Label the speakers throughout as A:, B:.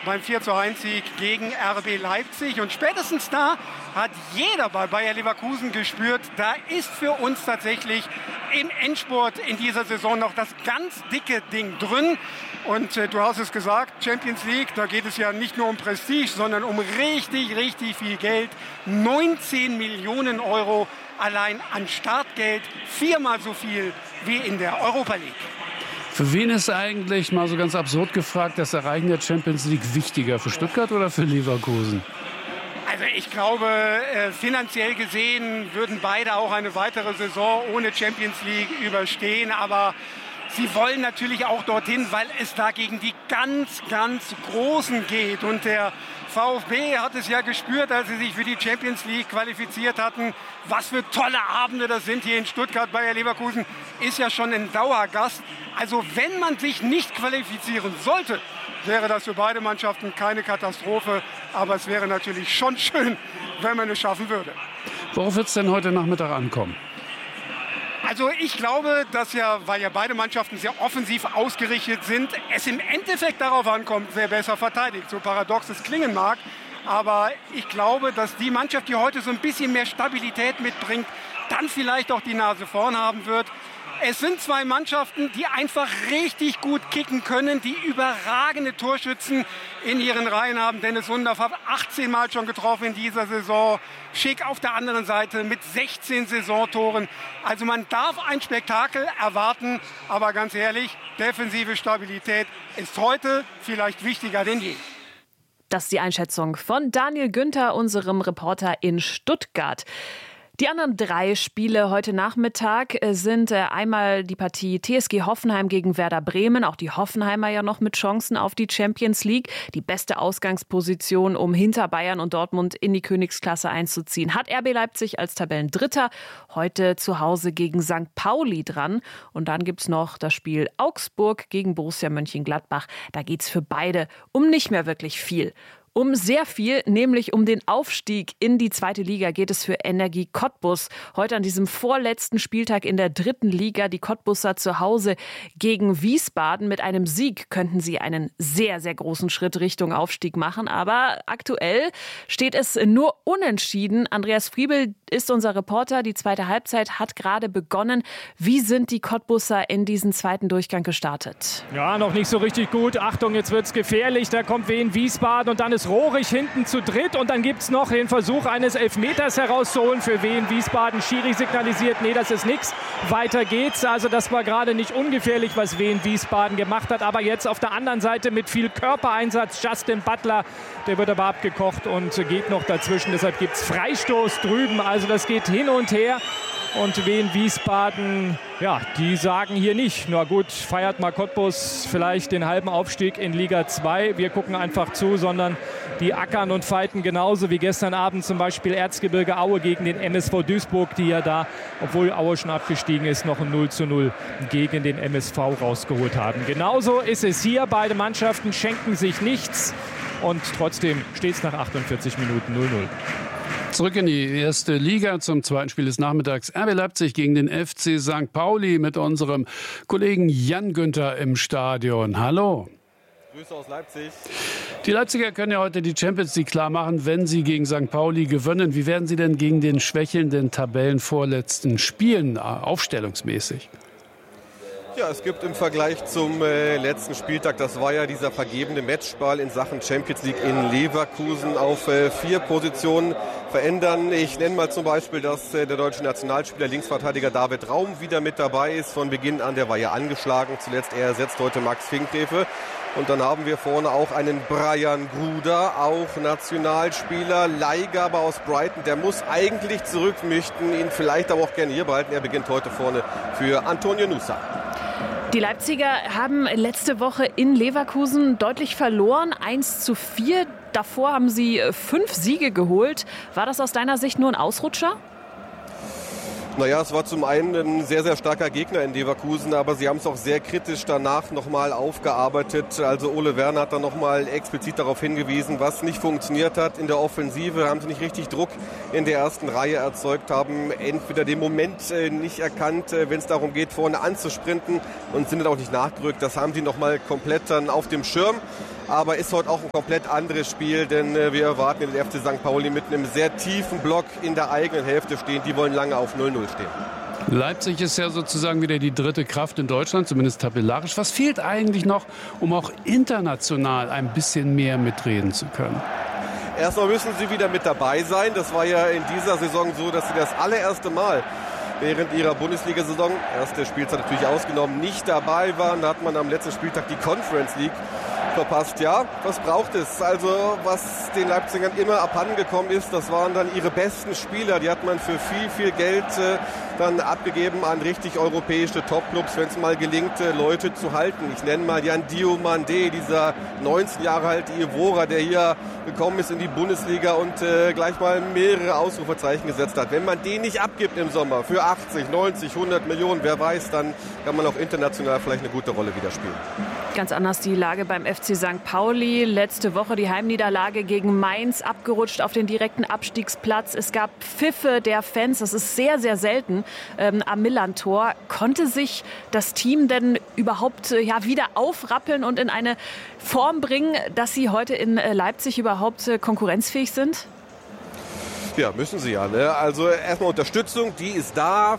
A: beim 4:1-Sieg gegen RB Leipzig. Und spätestens da hat jeder bei Bayer Leverkusen gespürt, da ist für uns tatsächlich im Endspurt in dieser Saison noch das ganz dicke Ding drin. Und du hast es gesagt, Champions League, da geht es ja nicht nur um Prestige, sondern um richtig, richtig viel Geld. 19 Millionen Euro allein an Startgeld, 4-mal so viel wie in der Europa League.
B: Für wen ist eigentlich, mal so ganz absurd gefragt, das Erreichen der Champions League wichtiger? Für Stuttgart oder für Leverkusen?
A: Also ich glaube, finanziell gesehen würden beide auch eine weitere Saison ohne Champions League überstehen. Aber sie wollen natürlich auch dorthin, weil es da gegen die ganz, ganz Großen geht. Und der VfB hat es ja gespürt, als sie sich für die Champions League qualifiziert hatten. Was für tolle Abende das sind hier in Stuttgart. Bayer Leverkusen ist ja schon ein Dauergast. Also wenn man sich nicht qualifizieren sollte, wäre das für beide Mannschaften keine Katastrophe. Aber es wäre natürlich schon schön, wenn man es schaffen würde.
B: Worauf wird es denn heute Nachmittag ankommen?
A: Also ich glaube, dass ja, weil ja beide Mannschaften sehr offensiv ausgerichtet sind, es im Endeffekt darauf ankommt, wer besser verteidigt. So paradox es klingen mag. Aber ich glaube, dass die Mannschaft, die heute so ein bisschen mehr Stabilität mitbringt, dann vielleicht auch die Nase vorn haben wird. Es sind zwei Mannschaften, die einfach richtig gut kicken können, die überragende Torschützen in ihren Reihen haben. Dennis Undaff hat 18 Mal schon getroffen in dieser Saison. Schick auf der anderen Seite mit 16 Saisontoren. Also man darf ein Spektakel erwarten, aber ganz ehrlich, defensive Stabilität ist heute vielleicht wichtiger denn je.
C: Das ist die Einschätzung von Daniel Günther, unserem Reporter in Stuttgart. Die anderen 3 Spiele heute Nachmittag sind einmal die Partie TSG Hoffenheim gegen Werder Bremen. Auch die Hoffenheimer ja noch mit Chancen auf die Champions League. Die beste Ausgangsposition, um hinter Bayern und Dortmund in die Königsklasse einzuziehen, hat RB Leipzig als Tabellendritter heute zu Hause gegen St. Pauli dran. Und dann gibt's noch das Spiel Augsburg gegen Borussia Mönchengladbach. Da geht's für beide um nicht mehr wirklich viel. Um sehr viel, nämlich um den Aufstieg in die 2. Liga geht es für Energie Cottbus. Heute an diesem vorletzten Spieltag in der 3. Liga, die Cottbuser zu Hause gegen Wiesbaden. Mit einem Sieg könnten sie einen sehr, sehr großen Schritt Richtung Aufstieg machen. Aber aktuell steht es nur unentschieden. Andreas Friebel ist unser Reporter. Die zweite Halbzeit hat gerade begonnen. Wie sind die Cottbuser in diesen zweiten Durchgang gestartet?
D: Ja, noch nicht so richtig gut. Achtung, jetzt wird's gefährlich. Da kommt Wien Wiesbaden und dann ist Rohrig hinten zu dritt. Und dann gibt es noch den Versuch eines Elfmeters herauszuholen für Wien Wiesbaden. Schiri signalisiert, nee, das ist nichts. Weiter geht's. Also das war gerade nicht ungefährlich, was Wien Wiesbaden gemacht hat. Aber jetzt auf der anderen Seite mit viel Körpereinsatz Justin Butler. Der wird aber abgekocht und geht noch dazwischen. Deshalb gibt es Freistoß drüben. Also das geht hin und her. Und Wien Wiesbaden, ja, die sagen hier nicht, na gut, feiert mal Cottbus vielleicht den halben Aufstieg in Liga 2. Wir gucken einfach zu, sondern die ackern und fighten genauso wie gestern Abend zum Beispiel Erzgebirge Aue gegen den MSV Duisburg, die ja da, obwohl Aue schon abgestiegen ist, noch ein 0:0 gegen den MSV rausgeholt haben. Genauso ist es hier. Beide Mannschaften schenken sich nichts und trotzdem steht es nach 48 Minuten 0:0.
B: Zurück in die 1. Liga zum zweiten Spiel des Nachmittags. RB Leipzig gegen den FC St. Pauli mit unserem Kollegen Jan Günther im Stadion. Hallo.
E: Grüße aus Leipzig.
B: Die Leipziger können ja heute die Champions League klar machen, wenn sie gegen St. Pauli gewinnen. Wie werden sie denn gegen den schwächelnden Tabellenvorletzten spielen, aufstellungsmäßig?
E: Ja, es gibt im Vergleich zum letzten Spieltag, das war ja dieser vergebene Matchball in Sachen Champions League in Leverkusen, auf 4 Positionen verändern. Ich nenne mal zum Beispiel, dass der deutsche Nationalspieler Linksverteidiger David Raum wieder mit dabei ist. Von Beginn an, der war ja angeschlagen. Zuletzt er ersetzt heute Max Finkgräfe. Und dann haben wir vorne auch einen Brian Gruder, auch Nationalspieler, Leihgabe aus Brighton. Der muss eigentlich zurück, möchten ihn vielleicht aber auch gerne hier behalten. Er beginnt heute vorne für Antonio Nusa.
C: Die Leipziger haben letzte Woche in Leverkusen deutlich verloren, 1:4. Davor haben sie 5 Siege geholt. War das aus deiner Sicht nur ein Ausrutscher?
E: Naja, es war zum einen ein sehr, sehr starker Gegner in Leverkusen, aber sie haben es auch sehr kritisch danach nochmal aufgearbeitet. Also Ole Werner hat da nochmal explizit darauf hingewiesen, was nicht funktioniert hat. In der Offensive haben sie nicht richtig Druck in der ersten Reihe erzeugt, haben entweder den Moment nicht erkannt, wenn es darum geht, vorne anzusprinten, und sind dann auch nicht nachgerückt. Das haben sie nochmal komplett dann auf dem Schirm. Aber ist heute auch ein komplett anderes Spiel, denn wir erwarten den FC St. Pauli mit einem sehr tiefen Block in der eigenen Hälfte stehen. Die wollen lange auf 0-0 stehen.
B: Leipzig ist ja sozusagen wieder die dritte Kraft in Deutschland, zumindest tabellarisch. Was fehlt eigentlich noch, um auch international ein bisschen mehr mitreden zu können?
E: Erstmal müssen sie wieder mit dabei sein. Das war ja in dieser Saison so, dass sie das allererste Mal während ihrer Bundesliga-Saison, erste Spielzeit natürlich ausgenommen, nicht dabei waren. Da hat man am letzten Spieltag die Conference League verpasst. Ja, was braucht es? Also was den Leipzigern immer abhandengekommen ist, das waren dann ihre besten Spieler. Die hat man für viel, viel Geld dann abgegeben an richtig europäische Topclubs, wenn es mal gelingt, Leute zu halten. Ich nenne mal Jan Diomande, dieser 19 Jahre alte Ivora, der hier gekommen ist in die Bundesliga und gleich mal mehrere Ausrufezeichen gesetzt hat. Wenn man den nicht abgibt im Sommer für 80, 90, 100 Millionen, wer weiß, dann kann man auch international vielleicht eine gute Rolle wieder spielen.
C: Ganz anders die Lage beim FC St. Pauli. Letzte Woche die Heimniederlage gegen Mainz, abgerutscht auf den direkten Abstiegsplatz. Es gab Pfiffe der Fans, das ist sehr, sehr selten am Millern-Tor. Konnte sich das Team denn überhaupt wieder aufrappeln und in eine Form bringen, dass sie heute in Leipzig überhaupt konkurrenzfähig sind?
E: Ja, müssen sie ja. Ne? Also erstmal Unterstützung, die ist da.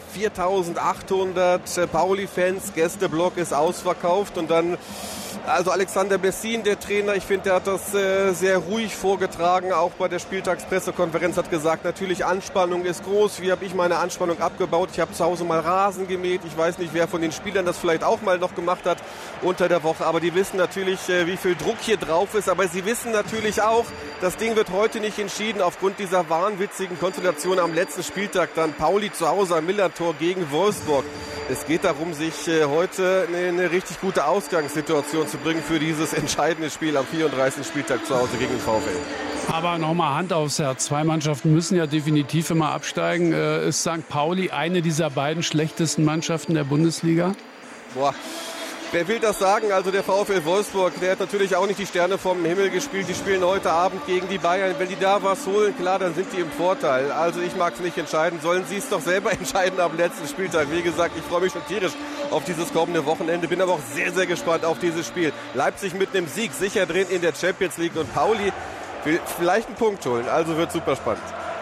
E: 4.800 Pauli-Fans, Gästeblock ist ausverkauft. Und dann, also Alexander Bessin, der Trainer, ich finde, der hat das sehr ruhig vorgetragen. Auch bei der Spieltagspressekonferenz hat gesagt, natürlich Anspannung ist groß. Wie habe ich meine Anspannung abgebaut? Ich habe zu Hause mal Rasen gemäht. Ich weiß nicht, wer von den Spielern das vielleicht auch mal noch gemacht hat unter der Woche. Aber die wissen natürlich, wie viel Druck hier drauf ist. Aber sie wissen natürlich auch, das Ding wird heute nicht entschieden aufgrund dieser wahnwitzigen Konstellation am letzten Spieltag. Dann Pauli zu Hause am Millern-Tor gegen Wolfsburg. Es geht darum, sich heute eine richtig gute Ausgangssituation zu bringen für dieses entscheidende Spiel am 34. Spieltag zu Hause gegen den VfL.
B: Aber nochmal Hand aufs Herz. Zwei Mannschaften müssen ja definitiv immer absteigen. Ist St. Pauli eine dieser beiden schlechtesten Mannschaften der Bundesliga?
E: Boah. Wer will das sagen? Also der VfL Wolfsburg, der hat natürlich auch nicht die Sterne vom Himmel gespielt. Die spielen heute Abend gegen die Bayern. Wenn die da was holen, klar, dann sind die im Vorteil. Also ich mag es nicht entscheiden. Sollen sie es doch selber entscheiden am letzten Spieltag. Wie gesagt, ich freue mich schon tierisch auf dieses kommende Wochenende. Bin aber auch sehr, sehr gespannt auf dieses Spiel. Leipzig mit einem Sieg sicher drin in der Champions League und Pauli will vielleicht einen Punkt holen. Also wird super spannend.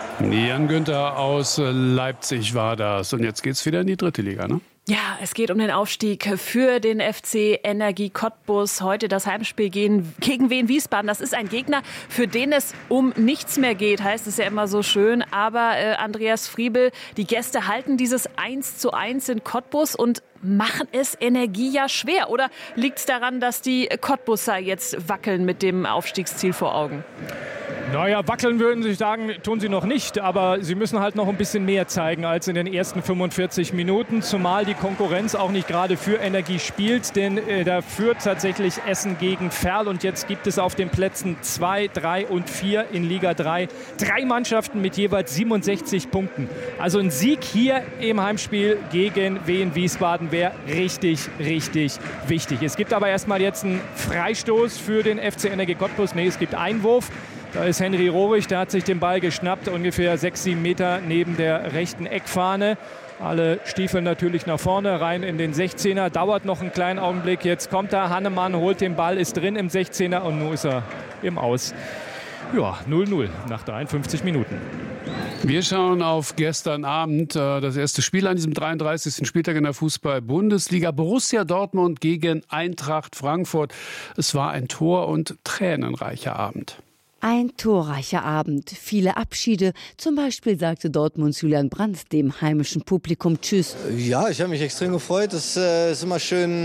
B: Jan Günther aus Leipzig war das. Und jetzt geht's wieder in die dritte Liga, ne?
C: Ja, es geht um den Aufstieg für den FC Energie Cottbus. Heute das Heimspiel gegen Wien Wiesbaden. Das ist ein Gegner, für den es um nichts mehr geht, heißt es ja immer so schön. Aber Andreas Friebel, die Gäste halten dieses 1:1 in Cottbus und machen es Energie ja schwer. Oder liegt es daran, dass die Cottbusser jetzt wackeln mit dem Aufstiegsziel vor Augen?
D: Naja, wackeln würden Sie sagen, tun sie noch nicht. Aber sie müssen halt noch ein bisschen mehr zeigen als in den ersten 45 Minuten. Zumal die Konkurrenz auch nicht gerade für Energie spielt. Denn da führt tatsächlich Essen gegen Verl. Und jetzt gibt es auf den Plätzen 2, 3 und 4 in Liga 3 3 Mannschaften mit jeweils 67 Punkten. Also ein Sieg hier im Heimspiel gegen Wien Wiesbaden wäre richtig, richtig wichtig. Es gibt aber erstmal jetzt einen Freistoß für den FC Energie Cottbus. Nee, es gibt Einwurf. Da ist Henry Rohrig, der hat sich den Ball geschnappt, ungefähr 6-7 Meter neben der rechten Eckfahne. Alle Stiefel natürlich nach vorne, rein in den 16er. Dauert noch einen kleinen Augenblick. Jetzt kommt er, Hannemann holt den Ball, ist drin im 16er und nun ist er im Aus. Ja, 0-0 nach 53 Minuten.
B: Wir schauen auf gestern Abend, das erste Spiel an diesem 33. Spieltag in der Fußball-Bundesliga. Borussia Dortmund gegen Eintracht Frankfurt. Es war ein tor- und tränenreicher Abend.
F: Ein torreicher Abend, viele Abschiede. Zum Beispiel sagte Dortmunds Julian Brandt dem heimischen Publikum Tschüss.
G: Ja, ich habe mich extrem gefreut. Es ist immer schön,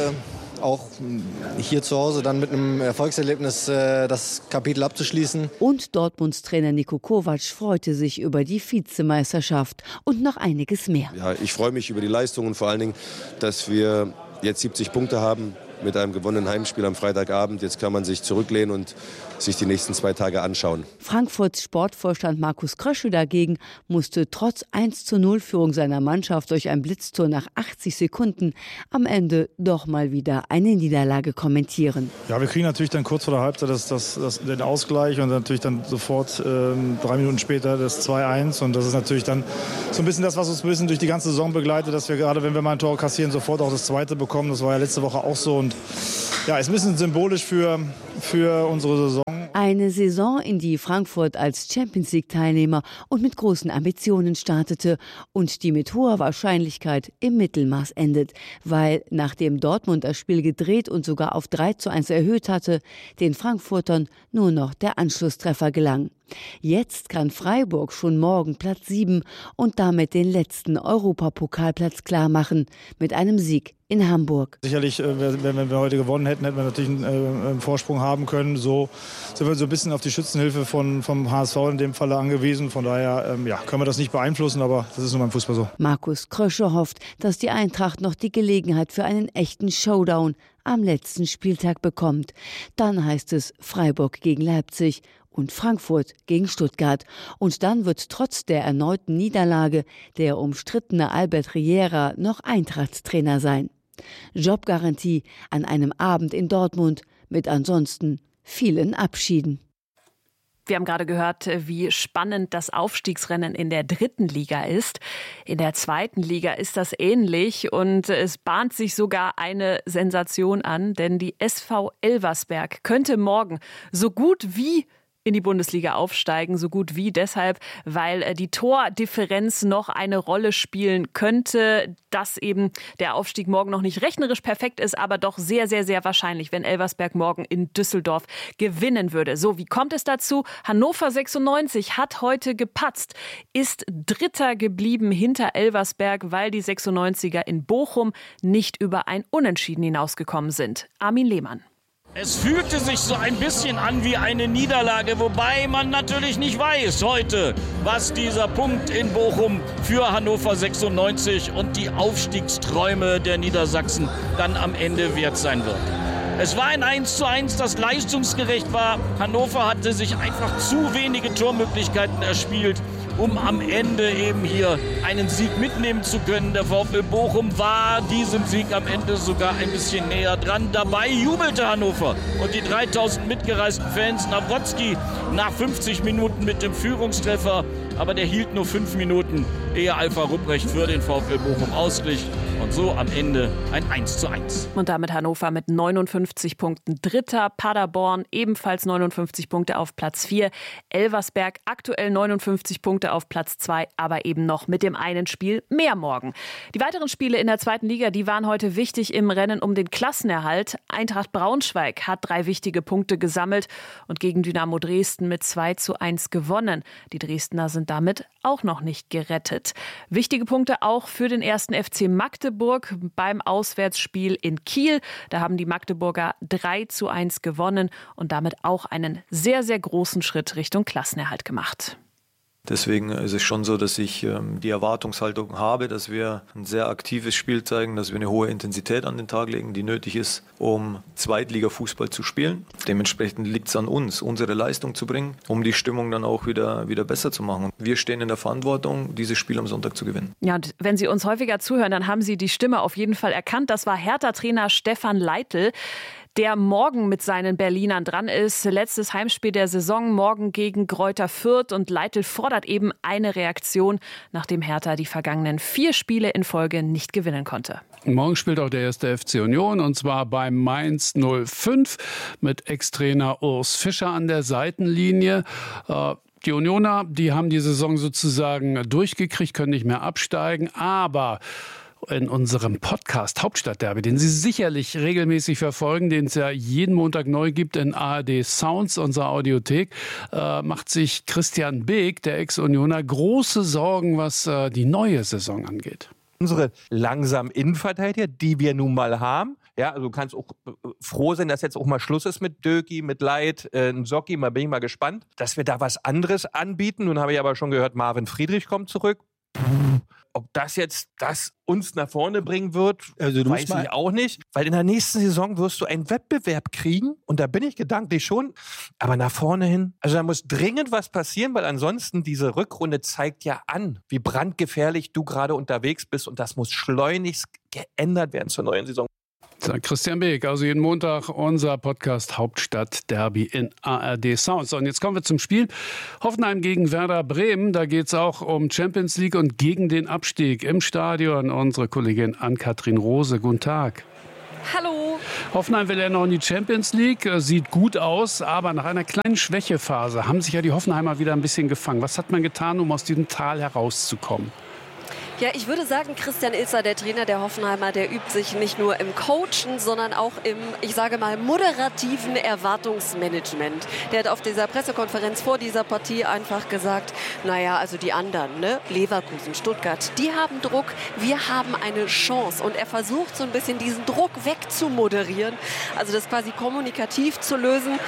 G: auch hier zu Hause dann mit einem Erfolgserlebnis das Kapitel abzuschließen.
F: Und Dortmunds Trainer Niko Kovac freute sich über die Vizemeisterschaft und noch einiges mehr.
H: Ja, ich freue mich über die Leistung und vor allen Dingen, dass wir jetzt 70 Punkte haben mit einem gewonnenen Heimspiel am Freitagabend. Jetzt kann man sich zurücklehnen und sich die nächsten 2 Tage anschauen.
F: Frankfurts Sportvorstand Markus Kröschel dagegen musste trotz 1:0 Führung seiner Mannschaft durch ein Blitztor nach 80 Sekunden am Ende doch mal wieder eine Niederlage kommentieren.
I: Ja, wir kriegen natürlich dann kurz vor der Halbzeit den Ausgleich und natürlich dann sofort 3 Minuten später das 2:1. Und das ist natürlich dann so ein bisschen das, was uns ein bisschen durch die ganze Saison begleitet, dass wir gerade, wenn wir mal ein Tor kassieren, sofort auch das zweite bekommen. Das war ja letzte Woche auch so. Und ja, ist ein bisschen symbolisch für unsere Saison.
F: Eine Saison, in die Frankfurt als Champions-League-Teilnehmer und mit großen Ambitionen startete und die mit hoher Wahrscheinlichkeit im Mittelmaß endet, weil nachdem Dortmund das Spiel gedreht und sogar auf 3:1 erhöht hatte, den Frankfurtern nur noch der Anschlusstreffer gelang. Jetzt kann Freiburg schon morgen Platz 7 und damit den letzten Europapokalplatz klarmachen mit einem Sieg in Hamburg.
I: Sicherlich, wenn wir heute gewonnen hätten, hätten wir natürlich einen Vorsprung haben können. So sind wir so ein bisschen auf die Schützenhilfe vom HSV in dem Falle angewiesen. Von daher können wir das nicht beeinflussen, aber das ist nun beim Fußball so.
F: Markus Krösche hofft, dass die Eintracht noch die Gelegenheit für einen echten Showdown am letzten Spieltag bekommt. Dann heißt es Freiburg gegen Leipzig und Frankfurt gegen Stuttgart. Und dann wird trotz der erneuten Niederlage der umstrittene Albert Riera noch Eintrachtstrainer sein. Jobgarantie an einem Abend in Dortmund mit ansonsten vielen Abschieden.
C: Wir haben gerade gehört, wie spannend das Aufstiegsrennen in der 3. Liga ist. In der 2. Liga ist das ähnlich und es bahnt sich sogar eine Sensation an, denn die SV Elversberg könnte morgen so gut wie in die Bundesliga aufsteigen, so gut wie deshalb, weil die Tordifferenz noch eine Rolle spielen könnte, dass eben der Aufstieg morgen noch nicht rechnerisch perfekt ist, aber doch sehr, sehr, sehr wahrscheinlich, wenn Elversberg morgen in Düsseldorf gewinnen würde. So, wie kommt es dazu? Hannover 96 hat heute gepatzt, ist Dritter geblieben hinter Elversberg, weil die 96er in Bochum nicht über ein Unentschieden hinausgekommen sind. Armin Lehmann.
J: Es fühlte sich so ein bisschen an wie eine Niederlage, wobei man natürlich nicht weiß heute, was dieser Punkt in Bochum für Hannover 96 und die Aufstiegsträume der Niedersachsen dann am Ende wert sein wird. Es war ein 1:1, das leistungsgerecht war. Hannover hatte sich einfach zu wenige Tormöglichkeiten erspielt, um am Ende eben hier einen Sieg mitnehmen zu können. Der VfL Bochum war diesem Sieg am Ende sogar ein bisschen näher dran. Dabei jubelte Hannover und die 3000 mitgereisten Fans. Nawrocki nach 50 Minuten mit dem Führungstreffer, aber der hielt nur 5 Minuten, ehe Alpha Rupprecht für den VfL Bochum ausglich. Und so am Ende ein 1:1.
C: Und damit Hannover mit 59 Punkten Dritter. Paderborn ebenfalls 59 Punkte auf Platz 4. Elversberg aktuell 59 Punkte auf Platz 2, aber eben noch mit dem einen Spiel mehr morgen. Die weiteren Spiele in der 2. Liga, die waren heute wichtig im Rennen um den Klassenerhalt. Eintracht Braunschweig hat 3 wichtige Punkte gesammelt und gegen Dynamo Dresden mit 2:1 gewonnen. Die Dresdner sind damit auch noch nicht gerettet. Wichtige Punkte auch für den 1. FC Magdeburg beim Auswärtsspiel in Kiel. Da haben die Magdeburger 3:1 gewonnen und damit auch einen sehr, sehr großen Schritt Richtung Klassenerhalt gemacht.
K: Deswegen ist es schon so, dass ich die Erwartungshaltung habe, dass wir ein sehr aktives Spiel zeigen, dass wir eine hohe Intensität an den Tag legen, die nötig ist, um Zweitliga-Fußball zu spielen. Dementsprechend liegt es an uns, unsere Leistung zu bringen, um die Stimmung dann auch wieder besser zu machen. Wir stehen in der Verantwortung, dieses Spiel am Sonntag zu gewinnen.
C: Ja, und wenn Sie uns häufiger zuhören, dann haben Sie die Stimme auf jeden Fall erkannt. Das war Hertha-Trainer Stefan Leitl, der morgen mit seinen Berlinern dran ist. Letztes Heimspiel der Saison, morgen gegen Greuther Fürth. Und Leitl fordert eben eine Reaktion, nachdem Hertha die vergangenen 4 Spiele in Folge nicht gewinnen konnte.
B: Morgen spielt auch der 1. FC Union, und zwar bei Mainz 05 mit Ex-Trainer Urs Fischer an der Seitenlinie. Die Unioner, die haben die Saison sozusagen durchgekriegt, können nicht mehr absteigen, aber in unserem Podcast Hauptstadtderby, den Sie sicherlich regelmäßig verfolgen, den es ja jeden Montag neu gibt in ARD Sounds, unserer Audiothek, macht sich Christian Beek, der Ex-Unioner, große Sorgen, was die neue Saison angeht.
L: Unsere langsamen Innenverteidiger, die wir nun mal haben. Ja, also du kannst auch froh sein, dass jetzt auch mal Schluss ist mit Döki, mit Leit, Nsocki. Mal bin ich mal gespannt, dass wir da was anderes anbieten. Nun habe ich aber schon gehört, Marvin Friedrich kommt zurück. Ob das jetzt uns nach vorne bringen wird, weiß ich auch nicht. Weil in der nächsten Saison wirst du einen Wettbewerb kriegen. Und da bin ich gedanklich schon. Aber nach vorne hin, also da muss dringend was passieren, weil ansonsten diese Rückrunde zeigt ja an, wie brandgefährlich du gerade unterwegs bist. Und das muss schleunigst geändert werden zur neuen Saison.
B: Christian Beek, also jeden Montag unser Podcast Hauptstadtderby in ARD Sounds. Und jetzt kommen wir zum Spiel. Hoffenheim gegen Werder Bremen. Da geht es auch um Champions League und gegen den Abstieg. Im Stadion unsere Kollegin Ann-Kathrin Rose. Guten Tag.
M: Hallo.
B: Hoffenheim will ja noch in die Champions League, sieht gut aus, aber nach einer kleinen Schwächephase haben sich ja die Hoffenheimer wieder ein bisschen gefangen. Was hat man getan, um aus diesem Tal herauszukommen?
M: Ja, ich würde sagen, Christian Ilzer, der Trainer der Hoffenheimer, der übt sich nicht nur im Coachen, sondern auch im, ich sage mal, moderativen Erwartungsmanagement. Der hat auf dieser Pressekonferenz vor dieser Partie einfach gesagt, naja, also die anderen, ne? Leverkusen, Stuttgart, die haben Druck, wir haben eine Chance. Und er versucht so ein bisschen diesen Druck wegzumoderieren, also das quasi kommunikativ zu lösen.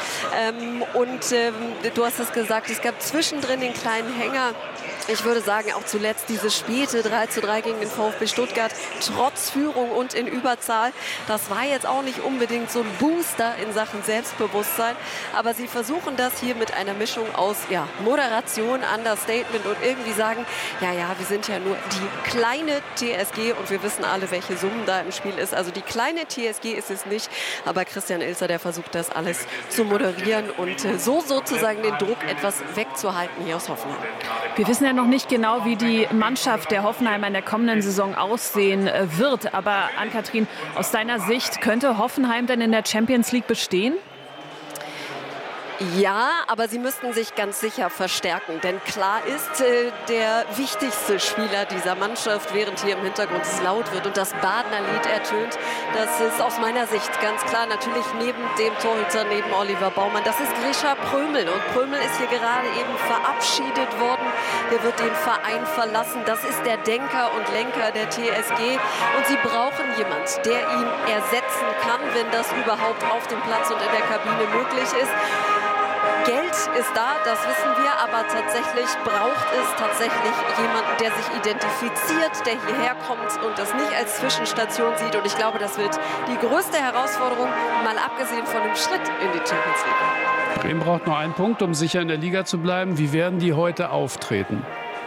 M: Du hast es gesagt, es gab zwischendrin den kleinen Hänger. Ich würde sagen, auch zuletzt diese späte 3:3 gegen den VfB Stuttgart, trotz Führung und in Überzahl. Das war jetzt auch nicht unbedingt so ein Booster in Sachen Selbstbewusstsein. Aber sie versuchen das hier mit einer Mischung aus Moderation, Understatement und irgendwie sagen, ja, wir sind ja nur die kleine TSG und wir wissen alle, welche Summen da im Spiel ist. Also die kleine TSG ist es nicht. Aber Christian Ilzer, der versucht das alles zu moderieren und so sozusagen den Druck etwas wegzuhalten hier aus Hoffenheim.
C: Wir wissen ja noch nicht genau, wie die Mannschaft der Hoffenheimer in der kommenden Saison aussehen wird. Aber Ann-Kathrin, aus deiner Sicht, könnte Hoffenheim denn in der Champions League bestehen?
M: Ja, aber sie müssten sich ganz sicher verstärken. Denn klar ist, der wichtigste Spieler dieser Mannschaft, während hier im Hintergrund es laut wird und das Badener Lied ertönt, das ist aus meiner Sicht ganz klar natürlich neben dem Torhüter, neben Oliver Baumann, das ist Grisha Prömel. Und Prömel ist hier gerade eben verabschiedet worden. Der wird den Verein verlassen. Das ist der Denker und Lenker der TSG. Und sie brauchen jemand, der ihn ersetzen kann, wenn das überhaupt auf dem Platz und in der Kabine möglich ist. Geld ist da, das wissen wir, aber tatsächlich braucht es jemanden, der sich identifiziert, der hierher kommt und das nicht als Zwischenstation sieht. Und ich glaube, das wird die größte Herausforderung, mal abgesehen von dem Schritt in die Champions League.
B: Bremen braucht noch einen Punkt, um sicher in der Liga zu bleiben. Wie werden die heute auftreten?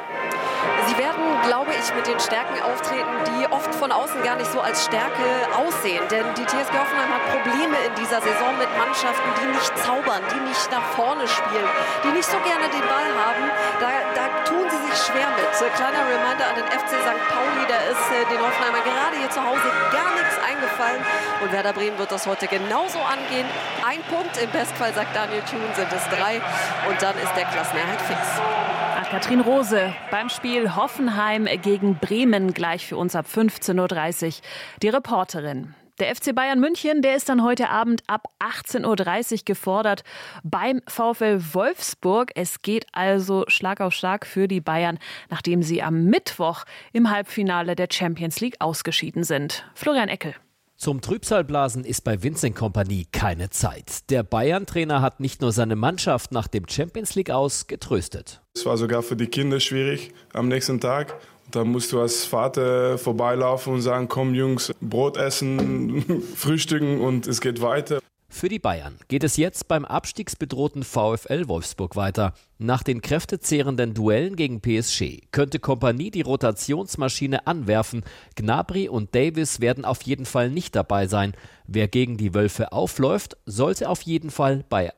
M: Sie werden, glaube ich, mit den Stärken auftreten, die oft von außen gar nicht so als Stärke aussehen. Denn die TSG Hoffenheim hat Probleme in dieser Saison mit Mannschaften, die nicht zaubern, die nicht nach vorne spielen, die nicht so gerne den Ball haben. Da tun sie sich schwer mit. Kleiner Reminder an den FC St. Pauli, da ist den Hoffenheimer gerade hier zu Hause gar nichts eingefallen. Und Werder Bremen wird das heute genauso angehen. Ein Punkt, im Bestfall, sagt Daniel Thun, sind es 3. Und dann ist der Klassenerhalt fix.
C: Katrin Rose beim Spiel Hoffenheim gegen Bremen, gleich für uns ab 15:30 Uhr. Die Reporterin. Der FC Bayern München, der ist dann heute Abend ab 18:30 Uhr gefordert beim VfL Wolfsburg. Es geht also Schlag auf Schlag für die Bayern, nachdem sie am Mittwoch im Halbfinale der Champions League ausgeschieden sind. Florian Eckel.
N: Zum Trübsalblasen ist bei Vincent Kompany keine Zeit. Der Bayern-Trainer hat nicht nur seine Mannschaft nach dem Champions League aus getröstet.
O: Es war sogar für die Kinder schwierig am nächsten Tag. Da musst du als Vater vorbeilaufen und sagen, komm Jungs, Brot essen, frühstücken und es geht weiter.
N: Für die Bayern geht es jetzt beim abstiegsbedrohten VfL Wolfsburg weiter. Nach den kräftezehrenden Duellen gegen PSG könnte Kompany die Rotationsmaschine anwerfen. Gnabry und Davis werden auf jeden Fall nicht dabei sein. Wer gegen die Wölfe aufläuft, sollte auf jeden Fall bei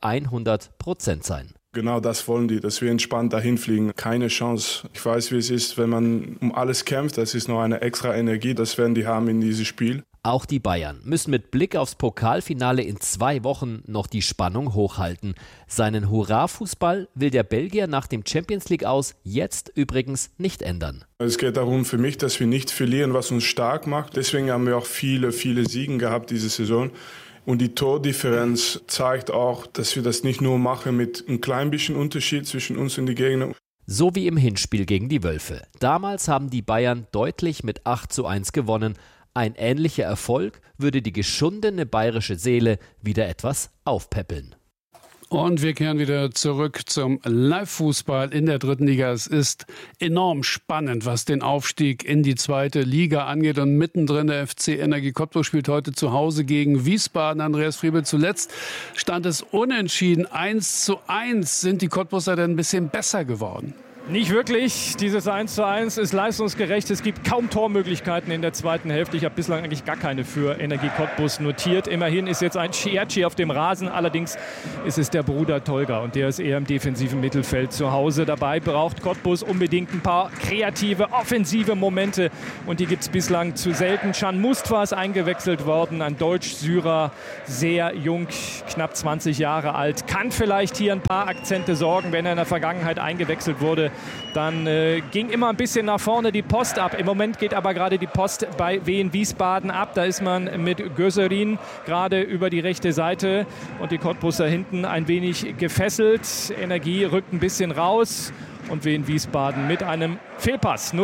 N: 100% sein.
O: Genau das wollen die, dass wir entspannt dahin fliegen. Keine Chance. Ich weiß, wie es ist, wenn man um alles kämpft. Das ist noch eine extra Energie. Das werden die haben in diesem Spiel.
N: Auch die Bayern müssen mit Blick aufs Pokalfinale in 2 Wochen noch die Spannung hochhalten. Seinen Hurra-Fußball will der Belgier nach dem Champions League aus jetzt übrigens nicht ändern.
O: Es geht darum für mich, dass wir nicht verlieren, was uns stark macht. Deswegen haben wir auch viele Siegen gehabt diese Saison. Und die Tordifferenz zeigt auch, dass wir das nicht nur machen mit ein klein bisschen Unterschied zwischen uns und den Gegnern.
N: So wie im Hinspiel gegen die Wölfe. Damals haben die Bayern deutlich mit 8:1 gewonnen. Ein ähnlicher Erfolg würde die geschundene bayerische Seele wieder etwas aufpäppeln.
B: Und wir kehren wieder zurück zum Live-Fußball in der 3. Liga. Es ist enorm spannend, was den Aufstieg in die 2. Liga angeht. Und mittendrin der FC Energie Cottbus spielt heute zu Hause gegen Wiesbaden. Andreas Friebel, zuletzt stand es unentschieden 1:1. Sind die Cottbuser denn ein bisschen besser geworden?
D: Nicht wirklich. Dieses 1:1 ist leistungsgerecht. Es gibt kaum Tormöglichkeiten in der zweiten Hälfte. Ich habe bislang eigentlich gar keine für Energie Cottbus notiert. Immerhin ist jetzt ein Cierci auf dem Rasen. Allerdings ist es der Bruder Tolga und der ist eher im defensiven Mittelfeld zu Hause. Dabei braucht Cottbus unbedingt ein paar kreative, offensive Momente und die gibt es bislang zu selten. Can Mustafa ist eingewechselt worden, ein Deutsch-Syrer, sehr jung, knapp 20 Jahre alt. Kann vielleicht hier ein paar Akzente sorgen, wenn er in der Vergangenheit eingewechselt wurde. Dann ging immer ein bisschen nach vorne die Post ab. Im Moment geht aber gerade die Post bei Wien Wiesbaden ab. Da ist man mit Göserin gerade über die rechte Seite und die Cottbusser hinten ein wenig gefesselt. Energie rückt ein bisschen raus und Wien Wiesbaden mit einem Fehlpass.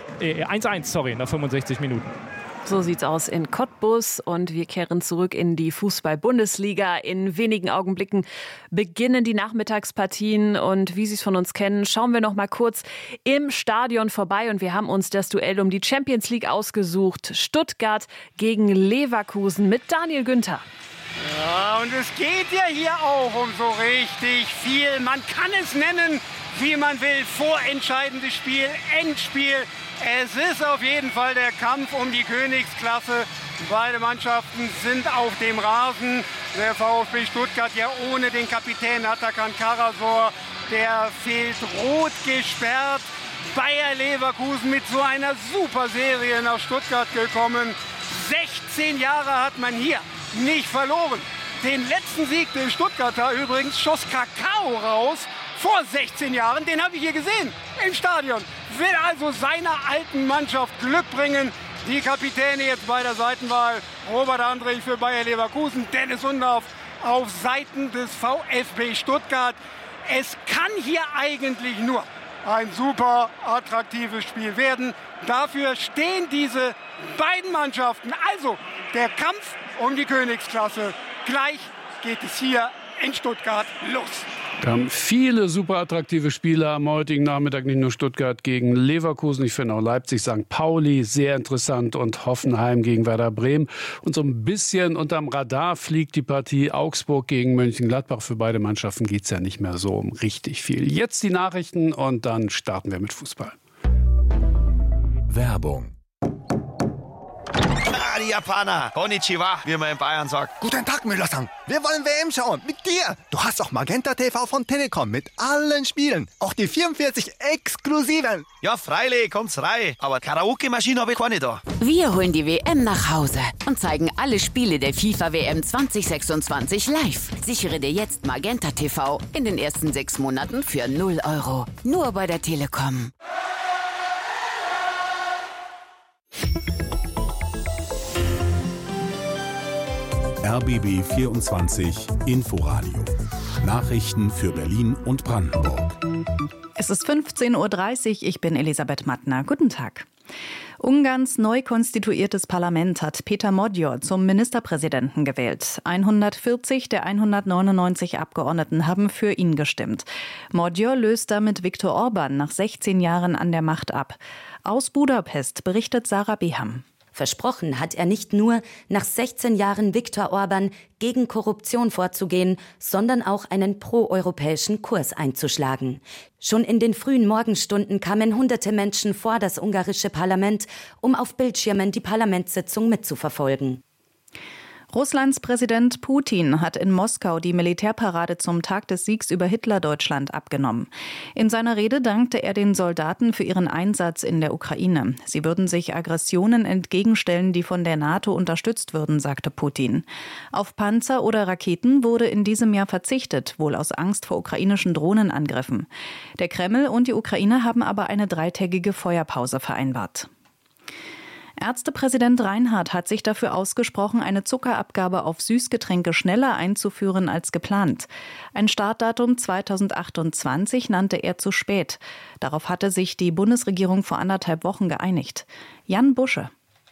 D: 1:1 nach 65 Minuten.
C: So sieht's aus in Cottbus und wir kehren zurück in die Fußball-Bundesliga. In wenigen Augenblicken beginnen die Nachmittagspartien und wie Sie es von uns kennen, schauen wir noch mal kurz im Stadion vorbei und wir haben uns das Duell um die Champions League ausgesucht. Stuttgart gegen Leverkusen mit Daniel Günther.
A: Ja, und es geht ja hier auch um so richtig viel. Man kann es nennen, wie man will. Vorentscheidendes Spiel, Endspiel. Es ist auf jeden Fall der Kampf um die Königsklasse. Beide Mannschaften sind auf dem Rasen. Der VfB Stuttgart ja ohne den Kapitän Atakan Karasor. Der fehlt rot gesperrt. Bayer Leverkusen mit so einer super Serie nach Stuttgart gekommen. 16 Jahre hat man hier nicht verloren. Den letzten Sieg der Stuttgarter übrigens schoss Kakao raus. Vor 16 Jahren, den habe ich hier gesehen im Stadion. Will also seiner alten Mannschaft Glück bringen. Die Kapitäne jetzt bei der Seitenwahl. Robert Andrich für Bayer Leverkusen, Dennis Undorf auf Seiten des VfB Stuttgart. Es kann hier eigentlich nur ein super attraktives Spiel werden. Dafür stehen diese beiden Mannschaften. Also der Kampf um die Königsklasse. Gleich geht es hier in Stuttgart los.
B: Wir haben viele super attraktive Spiele am heutigen Nachmittag, nicht nur Stuttgart gegen Leverkusen. Ich finde auch Leipzig, St. Pauli sehr interessant und Hoffenheim gegen Werder Bremen. Und so ein bisschen unterm Radar fliegt die Partie Augsburg gegen Mönchengladbach. Für beide Mannschaften geht es ja nicht mehr so um richtig viel. Jetzt die Nachrichten und dann starten wir mit Fußball.
P: Werbung.
Q: Die Japaner. Konnichiwa, wie man in Bayern sagt.
R: Guten Tag, Müller-san. Wir wollen WM schauen. Mit dir. Du hast auch Magenta TV von Telekom mit allen Spielen. Auch die 44 exklusiven.
Q: Ja, freilich, kommt's rein. Aber Karaoke-Maschine habe ich keine da.
S: Wir holen die WM nach Hause und zeigen alle Spiele der FIFA-WM 2026 live. Sichere dir jetzt Magenta TV in den ersten 6 Monaten für 0 €. Nur bei der Telekom.
P: RBB 24 Inforadio. Nachrichten für Berlin und Brandenburg.
T: Es ist 15:30 Uhr, ich bin Elisabeth Mattner. Guten Tag. Ungarns neu konstituiertes Parlament hat Peter Magyar zum Ministerpräsidenten gewählt. 140 der 199 Abgeordneten haben für ihn gestimmt. Magyar löst damit Viktor Orban nach 16 Jahren an der Macht ab. Aus Budapest berichtet Sarah Beham.
U: Versprochen hat er nicht nur, nach 16 Jahren Viktor Orban gegen Korruption vorzugehen, sondern auch einen proeuropäischen Kurs einzuschlagen. Schon in den frühen Morgenstunden kamen hunderte Menschen vor das ungarische Parlament, um auf Bildschirmen die Parlamentssitzung mitzuverfolgen.
T: Russlands Präsident Putin hat in Moskau die Militärparade zum Tag des Siegs über Hitler-Deutschland abgenommen. In seiner Rede dankte er den Soldaten für ihren Einsatz in der Ukraine. Sie würden sich Aggressionen entgegenstellen, die von der NATO unterstützt würden, sagte Putin. Auf Panzer oder Raketen wurde in diesem Jahr verzichtet, wohl aus Angst vor ukrainischen Drohnenangriffen. Der Kreml und die Ukraine haben aber eine 3-tägige Feuerpause vereinbart. Ärztepräsident Reinhardt hat sich dafür ausgesprochen, eine Zuckerabgabe auf Süßgetränke schneller einzuführen als geplant. Ein Startdatum 2028 nannte er zu spät. Darauf hatte sich die Bundesregierung vor 1,5 Wochen geeinigt. Jan Busche.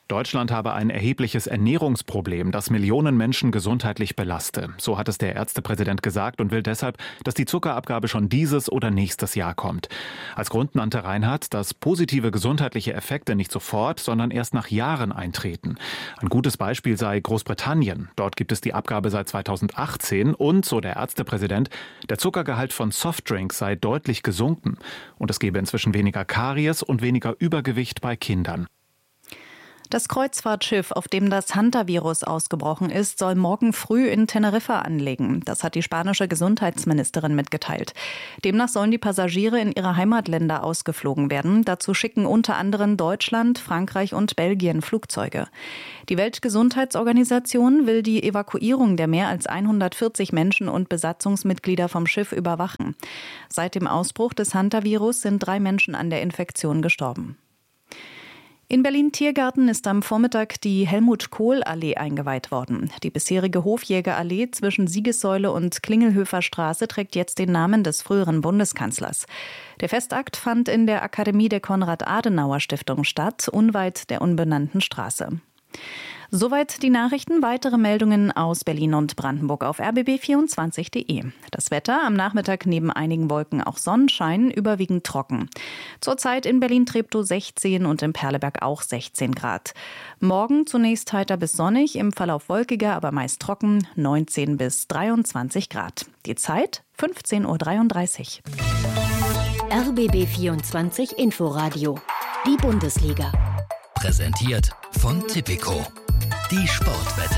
E: Deutschland habe ein erhebliches Ernährungsproblem, das Millionen Menschen gesundheitlich belaste. So hat es der Ärztepräsident gesagt und will deshalb, dass die Zuckerabgabe schon dieses oder nächstes Jahr kommt. Als Grund nannte Reinhardt, dass positive gesundheitliche Effekte nicht sofort, sondern erst nach Jahren eintreten. Ein gutes Beispiel sei Großbritannien. Dort gibt es die Abgabe seit 2018 und, so der Ärztepräsident, der Zuckergehalt von Softdrinks sei deutlich gesunken. Und es gebe inzwischen weniger Karies und weniger Übergewicht bei Kindern.
T: Das Kreuzfahrtschiff, auf dem das Hantavirus ausgebrochen ist, soll morgen früh in Teneriffa anlegen. Das hat die spanische Gesundheitsministerin mitgeteilt. Demnach sollen die Passagiere in ihre Heimatländer ausgeflogen werden. Dazu schicken unter anderem Deutschland, Frankreich und Belgien Flugzeuge. Die Weltgesundheitsorganisation will die Evakuierung der mehr als 140 Menschen und Besatzungsmitglieder vom Schiff überwachen. Seit dem Ausbruch des Hantavirus sind 3 Menschen an der Infektion gestorben. In Berlin-Tiergarten ist am Vormittag die Helmut-Kohl-Allee eingeweiht worden. Die bisherige Hofjägerallee zwischen Siegessäule und Klingelhöfer Straße trägt jetzt den Namen des früheren Bundeskanzlers. Der Festakt fand in der Akademie der Konrad-Adenauer-Stiftung statt, unweit der unbenannten Straße. Soweit die Nachrichten. Weitere Meldungen aus Berlin und Brandenburg auf rbb24.de. Das Wetter am Nachmittag neben einigen Wolken auch Sonnenschein, überwiegend trocken. Zurzeit in Berlin-Treptow 16 und in Perleberg auch 16 Grad. Morgen zunächst heiter bis sonnig, im Verlauf wolkiger, aber meist trocken, 19 bis 23 Grad. Die Zeit 15:33 Uhr.
U: RBB24 Inforadio. Die Bundesliga.
V: Präsentiert von Tipico. Die Sportwette.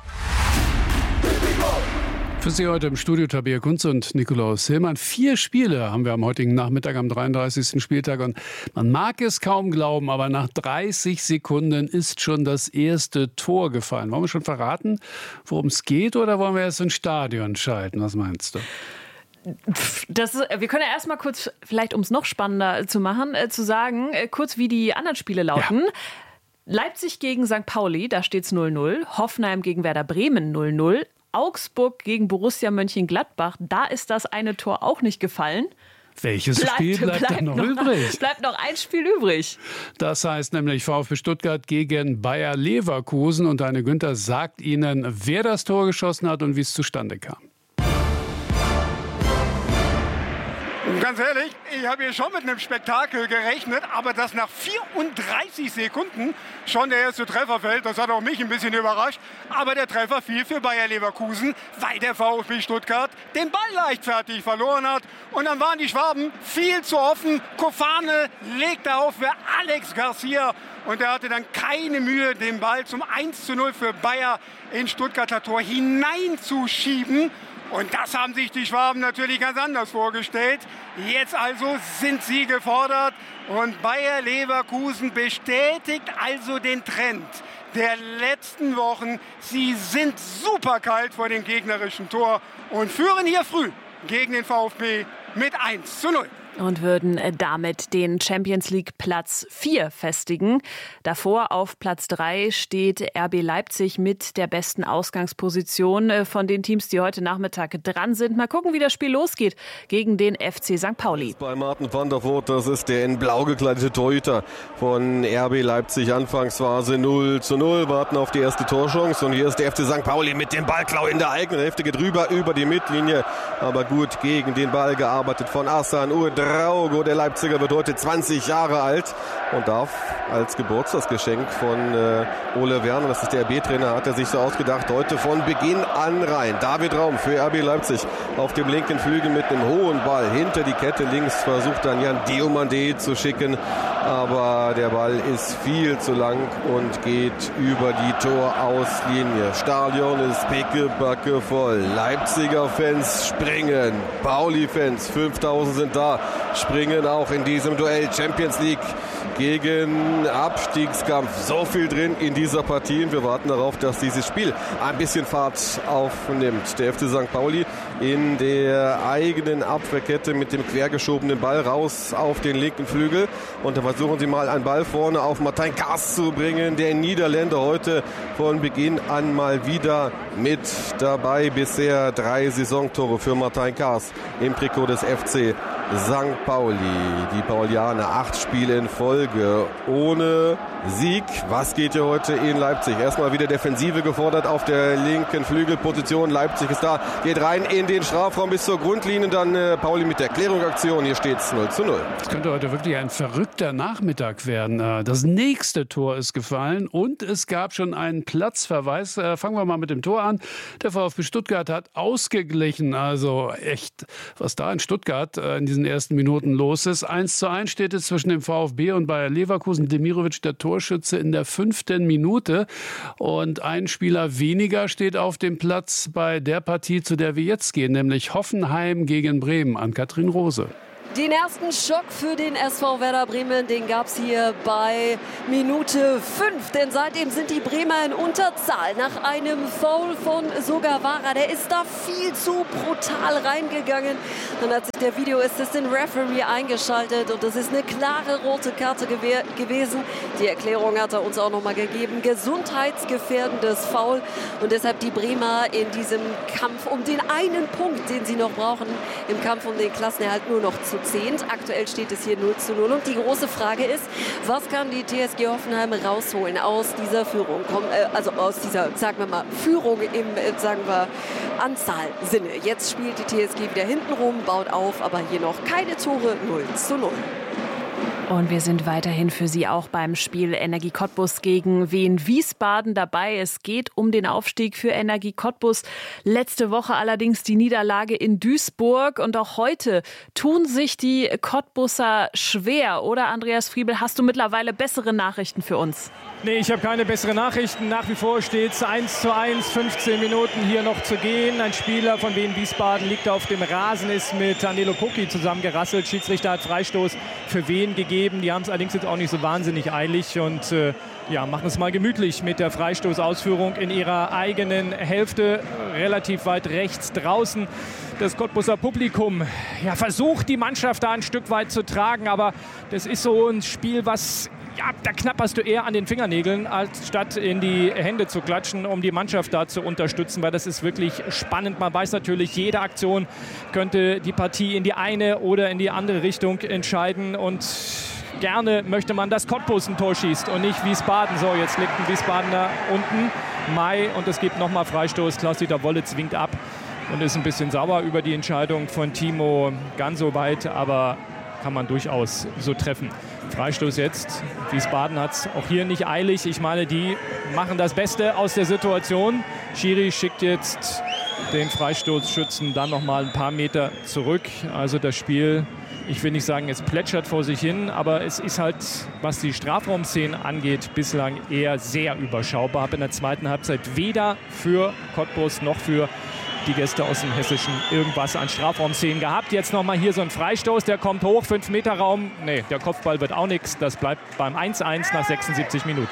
B: Für Sie heute im Studio Tabea Kunze und Nikolaus Hillmann. 4 Spiele haben wir am heutigen Nachmittag, am 33. Spieltag. Und man mag es kaum glauben, aber nach 30 Sekunden ist schon das erste Tor gefallen. Wollen wir schon verraten, worum es geht, oder wollen wir erst ins Stadion schalten? Was meinst du?
C: Wir können ja erstmal kurz, vielleicht um es noch spannender zu machen, zu sagen, kurz wie die anderen Spiele lauten. Ja. Leipzig gegen St. Pauli, da steht es 0-0. Hoffenheim gegen Werder Bremen 0-0. Augsburg gegen Borussia Mönchengladbach, da ist das eine Tor auch nicht gefallen.
B: Welches Spiel bleibt da noch übrig?
C: Bleibt noch ein Spiel übrig.
B: Das heißt nämlich VfB Stuttgart gegen Bayer Leverkusen. Und Daniel Günther sagt Ihnen, wer das Tor geschossen hat und wie es zustande kam.
A: Ganz ehrlich, ich habe hier schon mit einem Spektakel gerechnet, aber dass nach 34 Sekunden schon der erste Treffer fällt, das hat auch mich ein bisschen überrascht. Aber der Treffer fiel für Bayer Leverkusen, weil der VfB Stuttgart den Ball leichtfertig verloren hat. Und dann waren die Schwaben viel zu offen. Kofane legte auf für Alex Garcia und er hatte dann keine Mühe, den Ball zum 1:0 für Bayer in Stuttgarter Tor hineinzuschieben. Und das haben sich die Schwaben natürlich ganz anders vorgestellt. Jetzt also sind sie gefordert und Bayer Leverkusen bestätigt also den Trend der letzten Wochen. Sie sind super kalt vor dem gegnerischen Tor und führen hier früh gegen den VfB mit 1:0.
C: Und würden damit den Champions League Platz 4 festigen. Davor auf Platz 3 steht RB Leipzig mit der besten Ausgangsposition von den Teams, die heute Nachmittag dran sind. Mal gucken, wie das Spiel losgeht gegen den FC St. Pauli.
H: Bei Martin van der Voort, das ist der in blau gekleidete Torhüter von RB Leipzig. Anfangsphase 0:0, warten auf die erste Torchance. Und hier ist der FC St. Pauli mit dem Ballklau in der eigenen Hälfte, geht rüber über die Mittellinie. Aber gut gegen den Ball gearbeitet von Hassan Ouedraogo. Der Leipziger wird heute 20 Jahre alt und darf als Geburtstagsgeschenk von Ole Werner, das ist der RB-Trainer, hat er sich so ausgedacht, heute von Beginn an rein. David Raum für RB Leipzig auf dem linken Flügel mit einem hohen Ball hinter die Kette links, versucht dann Jan Diomande zu schicken, aber der Ball ist viel zu lang und geht über die Torauslinie. Stadion ist pickebacke voll. Leipziger Fans springen, Pauli-Fans, 5000 sind da, springen auch in diesem Duell Champions League gegen Abstiegskampf. So viel drin in dieser Partie. Wir warten darauf, dass dieses Spiel ein bisschen Fahrt aufnimmt. Der FC St. Pauli in der eigenen Abwehrkette mit dem quergeschobenen Ball raus auf den linken Flügel. Und da versuchen sie mal einen Ball vorne auf Martijn Kaas zu bringen. Der Niederländer heute von Beginn an mal wieder mit dabei. Bisher 3 Saisontore für Martijn Kaas im Trikot des FC St. Pauli. Die Paulianer 8 Spiele in Folge ohne Sieg. Was geht hier heute in Leipzig? Erstmal wieder Defensive gefordert auf der linken Flügelposition. Leipzig ist da, geht rein in den Strafraum bis zur Grundlinie. Dann Pauli mit der Klärungsaktion. Hier steht es 0:0.
B: Es könnte heute wirklich ein verrückter Nachmittag werden. Das nächste Tor ist gefallen und es gab schon einen Platzverweis. Fangen wir mal mit dem Tor an. Der VfB Stuttgart hat ausgeglichen. Also echt, was da in Stuttgart in diesen ersten Minuten los ist. 1:1 steht es zwischen dem VfB und Bayer Leverkusen. Demirovic, der Torschütze, in der 5. Minute. Und ein Spieler weniger steht auf dem Platz bei der Partie, zu der wir jetzt gehen, nämlich Hoffenheim gegen Bremen. An Katrin Rose.
M: Den ersten Schock für den SV Werder Bremen, den gab es hier bei Minute 5. Denn seitdem sind die Bremer in Unterzahl nach einem Foul von Sogawara. Der ist da viel zu brutal reingegangen. Dann hat sich der Video-Assistant Referee eingeschaltet und das ist eine klare rote Karte gewesen. Die Erklärung hat er uns auch nochmal gegeben. Gesundheitsgefährdendes Foul und deshalb die Bremer in diesem Kampf um den einen Punkt, den sie noch brauchen, im Kampf um den Klassenerhalt nur noch zu 10. Aktuell steht es hier 0:0. Und die große Frage ist, was kann die TSG Hoffenheim rausholen aus dieser Führung? Also aus dieser, sagen wir mal, Führung im, sagen wir, Anzahlsinne. Jetzt spielt die TSG wieder hintenrum, baut auf, aber hier noch keine Tore, 0:0.
C: Und wir sind weiterhin für Sie auch beim Spiel Energie Cottbus gegen Wien Wiesbaden dabei. Es geht um den Aufstieg für Energie Cottbus. Letzte Woche allerdings die Niederlage in Duisburg. Und auch heute tun sich die Cottbusser schwer. Oder Andreas Friebel, hast du mittlerweile bessere Nachrichten für uns?
D: Nee, ich habe keine besseren Nachrichten. Nach wie vor steht es 1:1, 15 Minuten hier noch zu gehen. Ein Spieler von Wien Wiesbaden liegt auf dem Rasen, ist mit Danilo Pukki zusammengerasselt. Schiedsrichter hat Freistoß für Wien gegeben. Die haben es allerdings jetzt auch nicht so wahnsinnig eilig und machen es mal gemütlich mit der Freistoßausführung in ihrer eigenen Hälfte, relativ weit rechts draußen. Das Cottbuser Publikum versucht, die Mannschaft da ein Stück weit zu tragen, aber das ist so ein Spiel, was... Ja, da knapperst du eher an den Fingernägeln, als statt in die Hände zu klatschen, um die Mannschaft da zu unterstützen, weil das ist wirklich spannend. Man weiß natürlich, jede Aktion könnte die Partie in die eine oder in die andere Richtung entscheiden und gerne möchte man, dass Cottbus ein Tor schießt und nicht Wiesbaden. So, jetzt liegt ein Wiesbadener unten, Mai, und es gibt nochmal Freistoß. Klaus-Dieter Wollitz winkt ab und ist ein bisschen sauer über die Entscheidung von Timo. Ganz so weit, aber kann man durchaus so treffen. Freistoß jetzt. Wiesbaden hat es auch hier nicht eilig. Ich meine, die machen das Beste aus der Situation. Schiri schickt jetzt den Freistoßschützen dann noch mal ein paar Meter zurück. Also das Spiel, ich will nicht sagen, es plätschert vor sich hin, aber es ist halt, was die Strafraumszenen angeht, bislang eher sehr überschaubar. Habe in der zweiten Halbzeit weder für Cottbus noch für die Gäste aus dem Hessischen irgendwas an Strafraumszenen gehabt. Jetzt nochmal hier so ein Freistoß, der kommt hoch, 5-Meter-Raum. Nee, der Kopfball wird auch nichts. Das bleibt beim 1:1 nach 76 Minuten.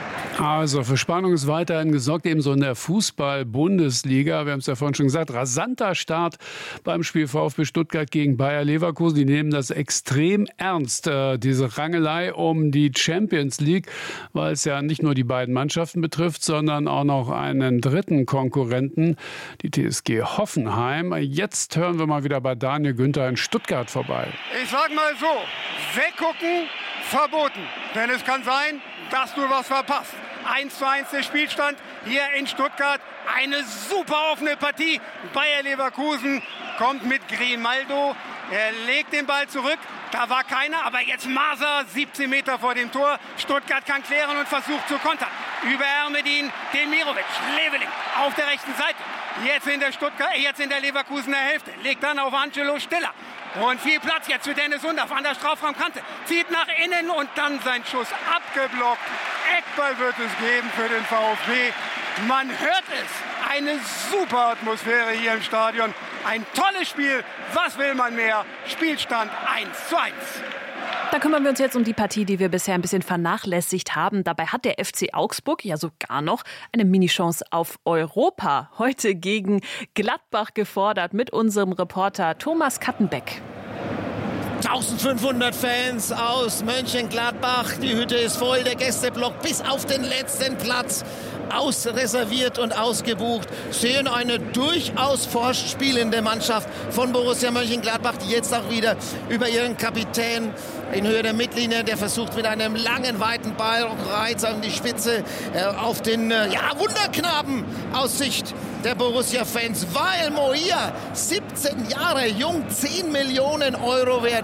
B: Also für Spannung ist weiterhin gesorgt, ebenso in der Fußball-Bundesliga. Wir haben es ja vorhin schon gesagt, rasanter Start beim Spiel VfB Stuttgart gegen Bayer Leverkusen. Die nehmen das extrem ernst, diese Rangelei um die Champions League, weil es ja nicht nur die beiden Mannschaften betrifft, sondern auch noch einen dritten Konkurrenten, die TSG Hoffenheim. Jetzt hören wir mal wieder bei Daniel Günther in Stuttgart vorbei.
A: Ich sag mal so, weggucken, verboten. Denn es kann sein, dass du was verpasst. 1:1 der Spielstand hier in Stuttgart. Eine super offene Partie. Bayer Leverkusen kommt mit Grimaldo. Er legt den Ball zurück. Da war keiner, aber jetzt Maser, 17 Meter vor dem Tor. Stuttgart kann klären und versucht zu kontern. Über Ermedin, Demirovic, Leveling auf der rechten Seite. Jetzt in der Leverkusener Hälfte. Legt dann auf Angelo Stiller. Und viel Platz jetzt für Dennis Undaff an der Strafraumkante. Zieht nach innen und dann sein Schuss abgeblockt. Eckball wird es geben für den VfB. Man hört es. Eine super Atmosphäre hier im Stadion. Ein tolles Spiel. Was will man mehr? Spielstand 1:1.
C: Da kümmern wir uns jetzt um die Partie, die wir bisher ein bisschen vernachlässigt haben. Dabei hat der FC Augsburg ja sogar noch eine Mini-Chance auf Europa. Heute gegen Gladbach gefordert mit unserem Reporter Thomas Kattenbeck.
G: 1500 Fans aus Mönchengladbach. Die Hütte ist voll, der Gästeblock bis auf den letzten Platz. ausreserviert und ausgebucht, sehen eine durchaus forsch spielende Mannschaft von Borussia Mönchengladbach, die jetzt auch wieder über ihren Kapitän in Höhe der Mittellinie, der versucht mit einem langen, weiten Ball Reiz an die Spitze auf den Wunderknaben aus Sicht der Borussia-Fans. Wael Moia, 17 Jahre jung, 10 Millionen Euro wert.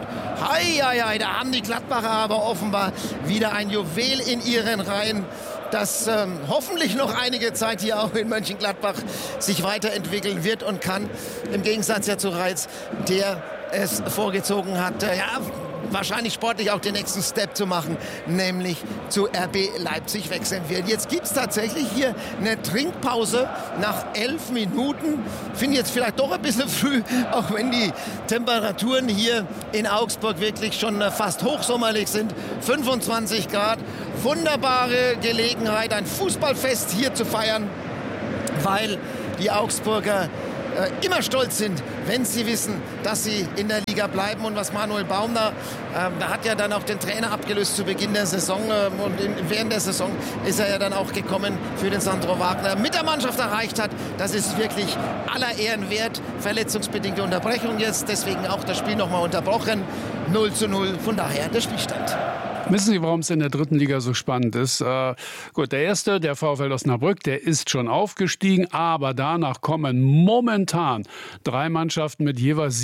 G: Hei, da haben die Gladbacher aber offenbar wieder ein Juwel in ihren Reihen, das hoffentlich noch einige Zeit hier auch in Mönchengladbach sich weiterentwickeln wird und kann. Im Gegensatz ja zu Reiz, der es vorgezogen hat, wahrscheinlich sportlich auch den nächsten Step zu machen, nämlich zu RB Leipzig wechseln wird. Jetzt gibt es tatsächlich hier eine Trinkpause nach 11 Minuten. Finde ich jetzt vielleicht doch ein bisschen früh, auch wenn die Temperaturen hier in Augsburg wirklich schon fast hochsommerlich sind. 25 Grad, wunderbare Gelegenheit, ein Fußballfest hier zu feiern, weil die Augsburger immer stolz sind, wenn sie wissen, dass sie in der Liga bleiben. Und was Manuel Baum da hat ja dann auch den Trainer abgelöst zu Beginn der Saison und während der Saison ist er ja dann auch gekommen für den Sandro Wagner. Mit der Mannschaft erreicht hat, das ist wirklich aller Ehren wert. Verletzungsbedingte Unterbrechung jetzt, deswegen auch das Spiel nochmal unterbrochen. 0:0, von daher der Spielstand.
B: Wissen Sie, warum es in der dritten Liga so spannend ist? Gut, der erste, der VfL Osnabrück, der ist schon aufgestiegen, aber danach kommen momentan 3 Mannschaften mit jeweils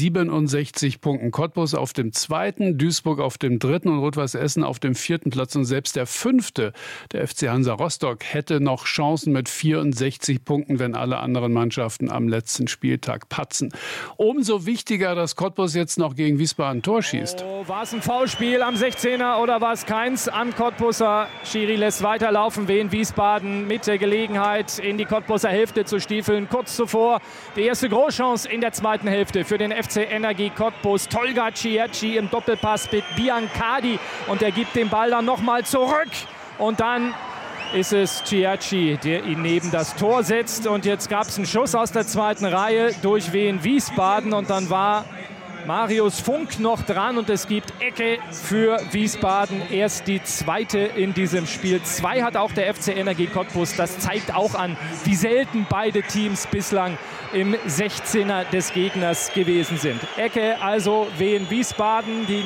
B: 67 Punkten. Cottbus auf dem 2., Duisburg auf dem 3. und Rot-Weiß Essen auf dem 4. Platz. Und selbst der 5., der FC Hansa Rostock, hätte noch Chancen mit 64 Punkten, wenn alle anderen Mannschaften am letzten Spieltag patzen. Umso wichtiger, dass Cottbus jetzt noch gegen Wiesbaden ein Tor schießt.
D: Oh, war es ein Foulspiel am 16er oder war es keins am Cottbuser? Schiri lässt weiterlaufen. Wien Wiesbaden mit der Gelegenheit, in die Cottbuser Hälfte zu stiefeln. Kurz zuvor die erste Großchance in der zweiten Hälfte für den FC Energie Cottbus. Tolga Ciacci im Doppelpass mit Biancardi und er gibt den Ball dann nochmal zurück. Und dann ist es Ciacci, der ihn neben das Tor setzt. Und jetzt gab es einen Schuss aus der zweiten Reihe durch Wien Wiesbaden und dann war Marius Funk noch dran und es gibt Ecke für Wiesbaden. Erst die zweite in diesem Spiel. 2 hat auch der FC Energie Cottbus. Das zeigt auch an, wie selten beide Teams bislang im 16er des Gegners gewesen sind. Ecke also Wien Wiesbaden. Die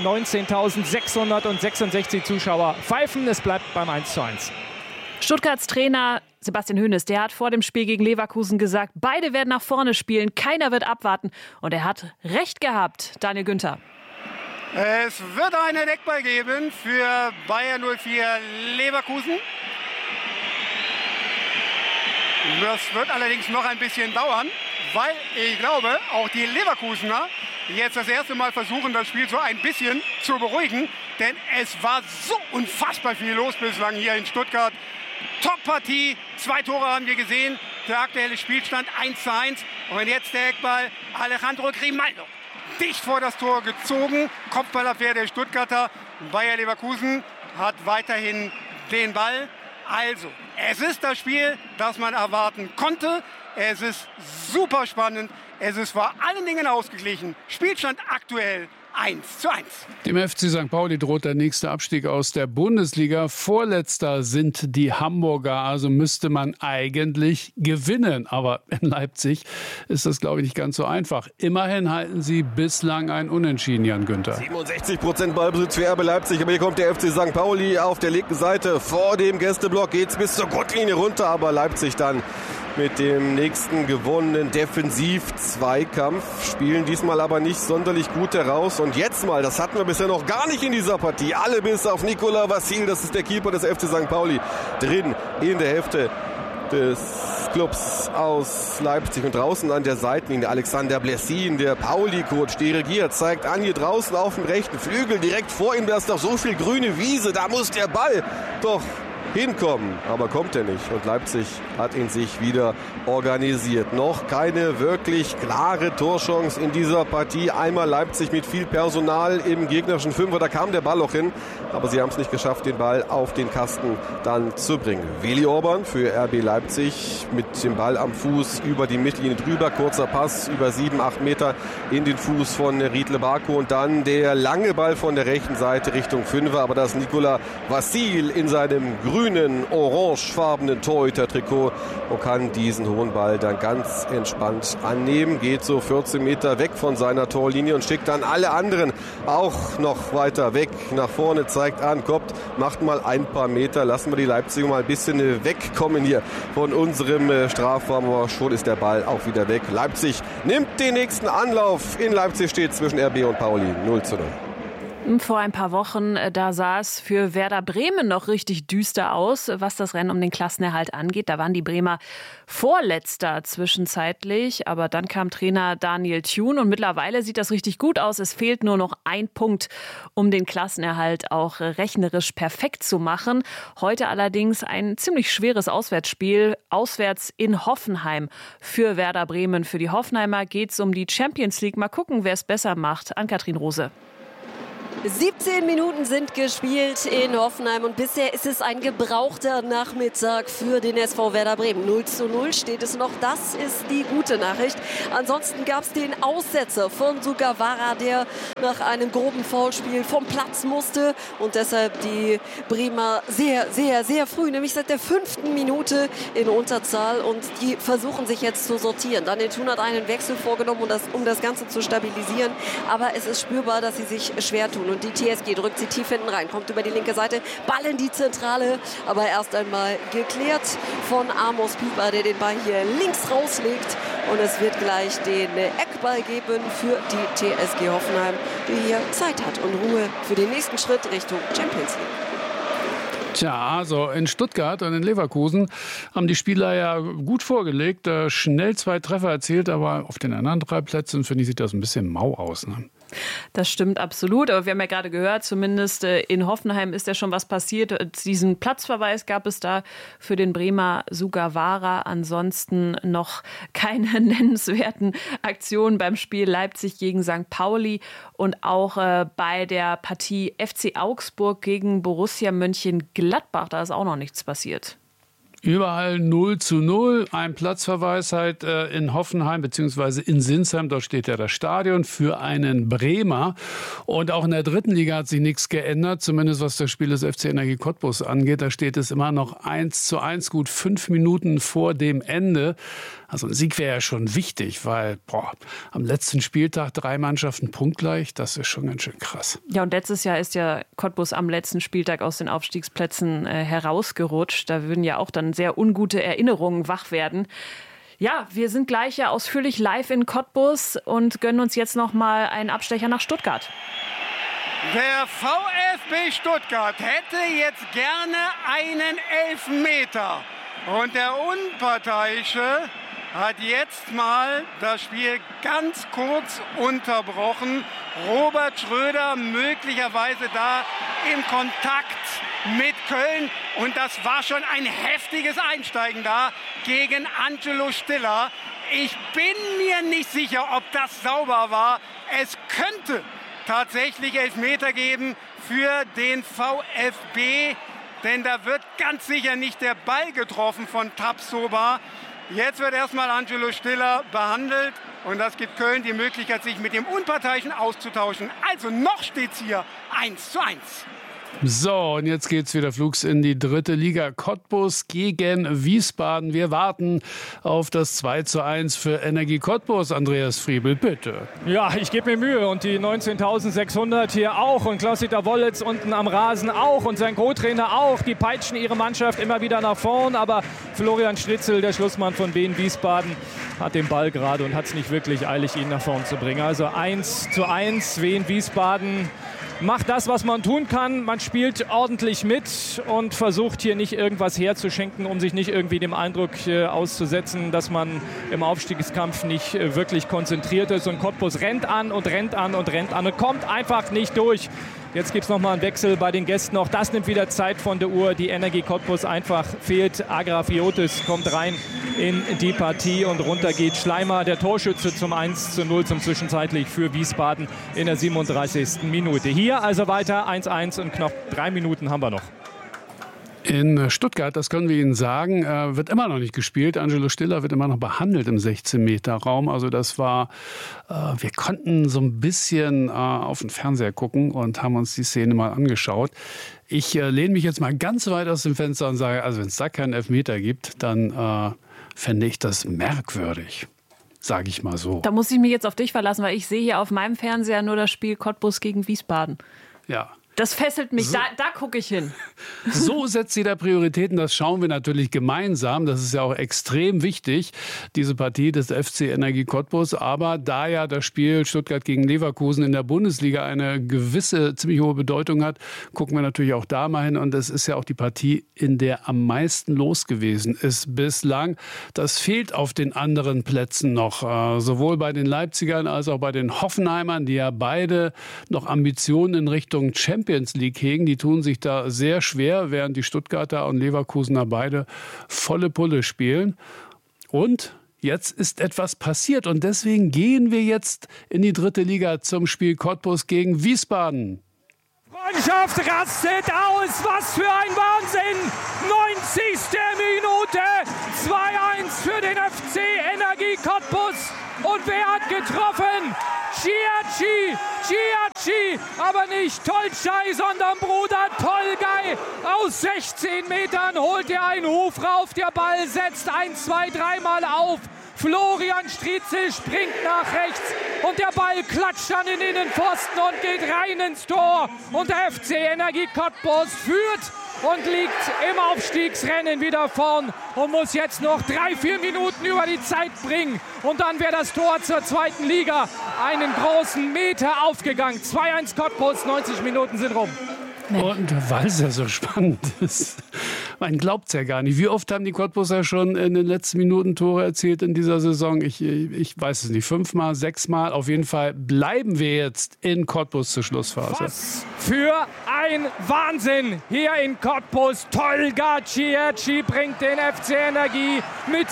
D: 19.666 Zuschauer pfeifen. Es bleibt beim 1:1.
C: Stuttgarts Trainer Sebastian Hoeneß, der hat vor dem Spiel gegen Leverkusen gesagt, beide werden nach vorne spielen, keiner wird abwarten. Und er hat recht gehabt, Daniel Günther.
A: Es wird einen Eckball geben für Bayer 04 Leverkusen. Das wird allerdings noch ein bisschen dauern, weil ich glaube, auch die Leverkusener jetzt das erste Mal versuchen, das Spiel so ein bisschen zu beruhigen. Denn es war so unfassbar viel los bislang hier in Stuttgart. Top-Partie, 2 Tore haben wir gesehen, der aktuelle Spielstand 1:1 und jetzt der Eckball, Alejandro Grimaldo, dicht vor das Tor gezogen, Kopfballabwehr der Stuttgarter, Bayer Leverkusen hat weiterhin den Ball, also es ist das Spiel, das man erwarten konnte, es ist super spannend, es ist vor allen Dingen ausgeglichen, Spielstand aktuell 1:1.
B: Dem FC St. Pauli droht der nächste Abstieg aus der Bundesliga. Vorletzter sind die Hamburger, also müsste man eigentlich gewinnen. Aber in Leipzig ist das, glaube ich, nicht ganz so einfach. Immerhin halten sie bislang ein Unentschieden, Jan Günther.
H: 67% Ballbesitz für RB Leipzig, aber hier kommt der FC St. Pauli auf der linken Seite. Vor dem Gästeblock geht's bis zur Grundlinie runter, aber Leipzig dann mit dem nächsten gewonnenen Defensiv-Zweikampf, spielen diesmal aber nicht sonderlich gut heraus. Und jetzt mal, das hatten wir bisher noch gar nicht in dieser Partie, alle bis auf Nicolas Vassil, das ist der Keeper des FC St. Pauli, drin in der Hälfte des Clubs aus Leipzig. Und draußen an der Seitenlinie Alexander Blessin, der Pauli-Coach, dirigiert, zeigt an, hier draußen auf dem rechten Flügel, direkt vor ihm, da ist doch so viel grüne Wiese, da muss der Ball doch hinkommen, aber kommt er nicht. Und Leipzig hat ihn sich wieder organisiert. Noch keine wirklich klare Torchance in dieser Partie. Einmal Leipzig mit viel Personal im gegnerischen Fünfer, da kam der Ball auch hin, aber sie haben es nicht geschafft, den Ball auf den Kasten dann zu bringen. Willi Orban für RB Leipzig mit dem Ball am Fuß über die Mittellinie drüber, kurzer Pass über 7-8 Meter in den Fuß von Riedle Barco und dann der lange Ball von der rechten Seite Richtung Fünfer, aber das ist Nicolas Vassil in seinem grünen grünen, orangefarbenen Torhüter-Trikot und kann diesen hohen Ball dann ganz entspannt annehmen. Geht so 14 Meter weg von seiner Torlinie und schickt dann alle anderen auch noch weiter weg. Nach vorne, zeigt an, kommt, macht mal ein paar Meter. Lassen wir die Leipziger mal ein bisschen wegkommen hier von unserem Strafraum. Aber schon ist der Ball auch wieder weg. Leipzig nimmt den nächsten Anlauf. In Leipzig steht zwischen RB und Pauli 0:0.
C: Vor ein paar Wochen, da sah es für Werder Bremen noch richtig düster aus, was das Rennen um den Klassenerhalt angeht. Da waren die Bremer Vorletzter zwischenzeitlich, aber dann kam Trainer Daniel Thun und mittlerweile sieht das richtig gut aus. Es fehlt nur noch ein Punkt, um den Klassenerhalt auch rechnerisch perfekt zu machen. Heute allerdings ein ziemlich schweres Auswärtsspiel, auswärts in Hoffenheim für Werder Bremen. Für die Hoffenheimer geht es um die Champions League. Mal gucken, wer es besser macht. Ann-Kathrin Rose.
M: 17 Minuten sind gespielt in Hoffenheim und bisher ist es ein gebrauchter Nachmittag für den SV Werder Bremen. 0:0 steht es noch, das ist die gute Nachricht. Ansonsten gab es den Aussetzer von Sugawara, der nach einem groben Foulspiel vom Platz musste und deshalb die Bremer sehr, sehr, sehr früh, nämlich seit der 5. Minute in Unterzahl und die versuchen sich jetzt zu sortieren. Daniel Thun hat einen Wechsel vorgenommen, um das Ganze zu stabilisieren, aber es ist spürbar, dass sie sich schwer tun. Und die TSG drückt sie tief hinten rein, kommt über die linke Seite, Ball in die Zentrale, aber erst einmal geklärt von Amos Pieper, der den Ball hier links rauslegt. Und es wird gleich den Eckball geben für die TSG Hoffenheim, die hier Zeit hat und Ruhe für den nächsten Schritt Richtung Champions League.
B: Tja, also in Stuttgart und in Leverkusen haben die Spieler ja gut vorgelegt, schnell 2 Treffer erzielt, aber auf den anderen 3 Plätzen, finde ich, sieht das ein bisschen mau aus. Ne?
C: Das stimmt absolut, aber wir haben ja gerade gehört, zumindest in Hoffenheim ist ja schon was passiert. Diesen Platzverweis gab es da für den Bremer Sugawara. Ansonsten noch keine nennenswerten Aktionen beim Spiel Leipzig gegen St. Pauli und auch bei der Partie FC Augsburg gegen Borussia Mönchengladbach, da ist auch noch nichts passiert.
B: Überall 0:0, ein Platzverweis halt in Hoffenheim bzw. in Sinsheim, dort steht ja das Stadion für einen Bremer. Und auch in der 3. Liga hat sich nichts geändert, zumindest was das Spiel des FC Energie Cottbus angeht. Da steht es immer noch 1:1, gut 5 Minuten vor dem Ende. Also ein Sieg wäre ja schon wichtig, weil am letzten Spieltag 3 Mannschaften punktgleich, das ist schon ganz schön krass.
C: Ja, und letztes Jahr ist ja Cottbus am letzten Spieltag aus den Aufstiegsplätzen herausgerutscht. Da würden ja auch dann sehr ungute Erinnerungen wach werden. Ja, wir sind gleich ja ausführlich live in Cottbus und gönnen uns jetzt noch mal einen Abstecher nach Stuttgart.
A: Der VfB Stuttgart hätte jetzt gerne einen Elfmeter. Und der Unparteiische hat jetzt mal das Spiel ganz kurz unterbrochen. Robert Schröder möglicherweise da im Kontakt mit Köln. Und das war schon ein heftiges Einsteigen da gegen Angelo Stiller. Ich bin mir nicht sicher, ob das sauber war. Es könnte tatsächlich Elfmeter geben für den VfB. Denn da wird ganz sicher nicht der Ball getroffen von Tapsoba. Jetzt wird erstmal Angelo Stiller behandelt und das gibt Köln die Möglichkeit, sich mit dem Unparteiischen auszutauschen. Also noch steht es hier 1:1.
B: So, und jetzt geht's wieder flugs in die 3. Liga. Cottbus gegen Wiesbaden. Wir warten auf das 2:1 für Energie Cottbus. Andreas Friebel, bitte.
D: Ja, ich gebe mir Mühe und die 19.600 hier auch und Klaus-Dieter Wollitz unten am Rasen auch und sein Co-Trainer auch. Die peitschen ihre Mannschaft immer wieder nach vorn, aber Florian Stritzel, der Schlussmann von Wien Wiesbaden, hat den Ball gerade und hat es nicht wirklich eilig, ihn nach vorn zu bringen. Also 1:1, Wien Wiesbaden macht das, was man tun kann. Man spielt ordentlich mit und versucht hier nicht irgendwas herzuschenken, um sich nicht irgendwie dem Eindruck auszusetzen, dass man im Aufstiegskampf nicht wirklich konzentriert ist. Und Cottbus rennt an und rennt an und rennt an und kommt einfach nicht durch. Jetzt gibt es nochmal einen Wechsel bei den Gästen. Auch das nimmt wieder Zeit von der Uhr. Die Energie Cottbus einfach fehlt. Agrafiotis kommt rein in die Partie und runter geht Schleimer, der Torschütze zum 1:0 zum Zwischenzeitlich für Wiesbaden in der 37. Minute. Hier also weiter 1:1 und knapp 3 Minuten haben wir noch.
B: In Stuttgart, das können wir Ihnen sagen, wird immer noch nicht gespielt. Angelo Stiller wird immer noch behandelt im 16-Meter-Raum. Also das war, wir konnten so ein bisschen auf den Fernseher gucken und haben uns die Szene mal angeschaut. Ich lehne mich jetzt mal ganz weit aus dem Fenster und sage, also wenn es da keinen Elfmeter gibt, dann fände ich das merkwürdig. Sage ich mal so.
C: Da muss ich mich jetzt auf dich verlassen, weil ich sehe hier auf meinem Fernseher nur das Spiel Cottbus gegen Wiesbaden.
B: Ja.
C: Das fesselt mich,
B: So.
C: da gucke ich hin.
B: So setzt jeder Prioritäten, das schauen wir natürlich gemeinsam. Das ist ja auch extrem wichtig, diese Partie des FC Energie Cottbus. Aber da ja das Spiel Stuttgart gegen Leverkusen in der Bundesliga eine gewisse, ziemlich hohe Bedeutung hat, gucken wir natürlich auch da mal hin. Und es ist ja auch die Partie, in der am meisten los gewesen ist bislang. Das fehlt auf den anderen Plätzen noch, sowohl bei den Leipzigern als auch bei den Hoffenheimern, die ja beide noch Ambitionen in Richtung Champions League hegen. Die tun sich da sehr schwer, während die Stuttgarter und Leverkusener beide volle Pulle spielen. Und jetzt ist etwas passiert und deswegen gehen wir jetzt in die 3. Liga zum Spiel Cottbus gegen Wiesbaden.
D: Freundschaft rastet aus, was für ein Wahnsinn! 90. Minute, 2-1 für den FC Energie Cottbus. Und wer hat getroffen? Ciacci, aber nicht Tolcay, sondern Bruder Tolgay. Aus 16 Metern holt er einen Huf rauf, der Ball setzt 1, 2, 3 Mal auf. Florian Striezel springt nach rechts und der Ball klatscht an den Innenpfosten und geht rein ins Tor. Und der FC Energie Cottbus führt und liegt im Aufstiegsrennen wieder vorn und muss jetzt noch 3-4 Minuten über die Zeit bringen. Und dann wäre das Tor zur 2. Liga einen großen Meter aufgegangen. 2-1 Cottbus, 90 Minuten sind rum.
B: Und weil es ja so spannend ist, man glaubt es ja gar nicht. Wie oft haben die Cottbuser schon in den letzten Minuten Tore erzielt in dieser Saison? Ich weiß es nicht, 5-mal, 6-mal. Auf jeden Fall bleiben wir jetzt in Cottbus zur Schlussphase.
D: Was für ein Wahnsinn hier in Cottbus. Tolga Ciacci bringt den FC Energie mit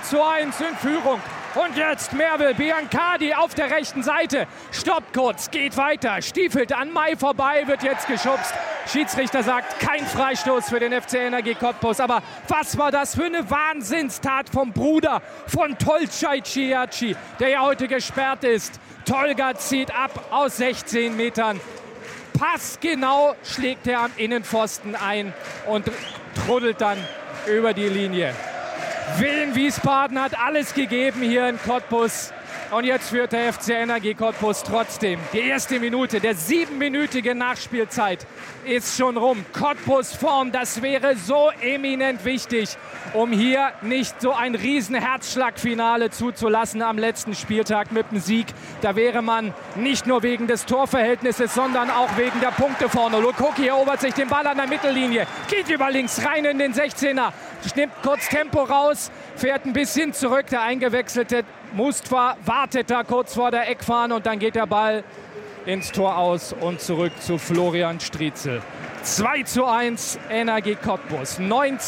D: 2-1 in Führung. Und jetzt Merve Biancardi auf der rechten Seite. Stoppt kurz, geht weiter, stiefelt an Mai vorbei, wird jetzt geschubst. Schiedsrichter sagt, kein Freistoß für den FC Energie Cottbus. Aber was war das für eine Wahnsinnstat vom Bruder von Tolcay Ciacci, der ja heute gesperrt ist. Tolga zieht ab aus 16 Metern. Passgenau schlägt er am Innenpfosten ein und truddelt dann über die Linie. Wien Wiesbaden hat alles gegeben hier in Cottbus. Und jetzt führt der FC Energie Cottbus trotzdem. Die erste Minute, der 7-minütige Nachspielzeit ist schon rum. Cottbus vorn, das wäre so eminent wichtig, um hier nicht so ein riesen Herzschlagfinale zuzulassen am letzten Spieltag mit dem Sieg. Da wäre man nicht nur wegen des Torverhältnisses, sondern auch wegen der Punkte vorne. Lukoki erobert sich den Ball an der Mittellinie, geht über links rein in den 16er, nimmt kurz Tempo raus, fährt ein bisschen zurück. Der eingewechselte Mustafa wartet da kurz vor der Eckfahne und dann geht der Ball ins Tor aus und zurück zu Florian Striezel. 2-1 Energie Cottbus.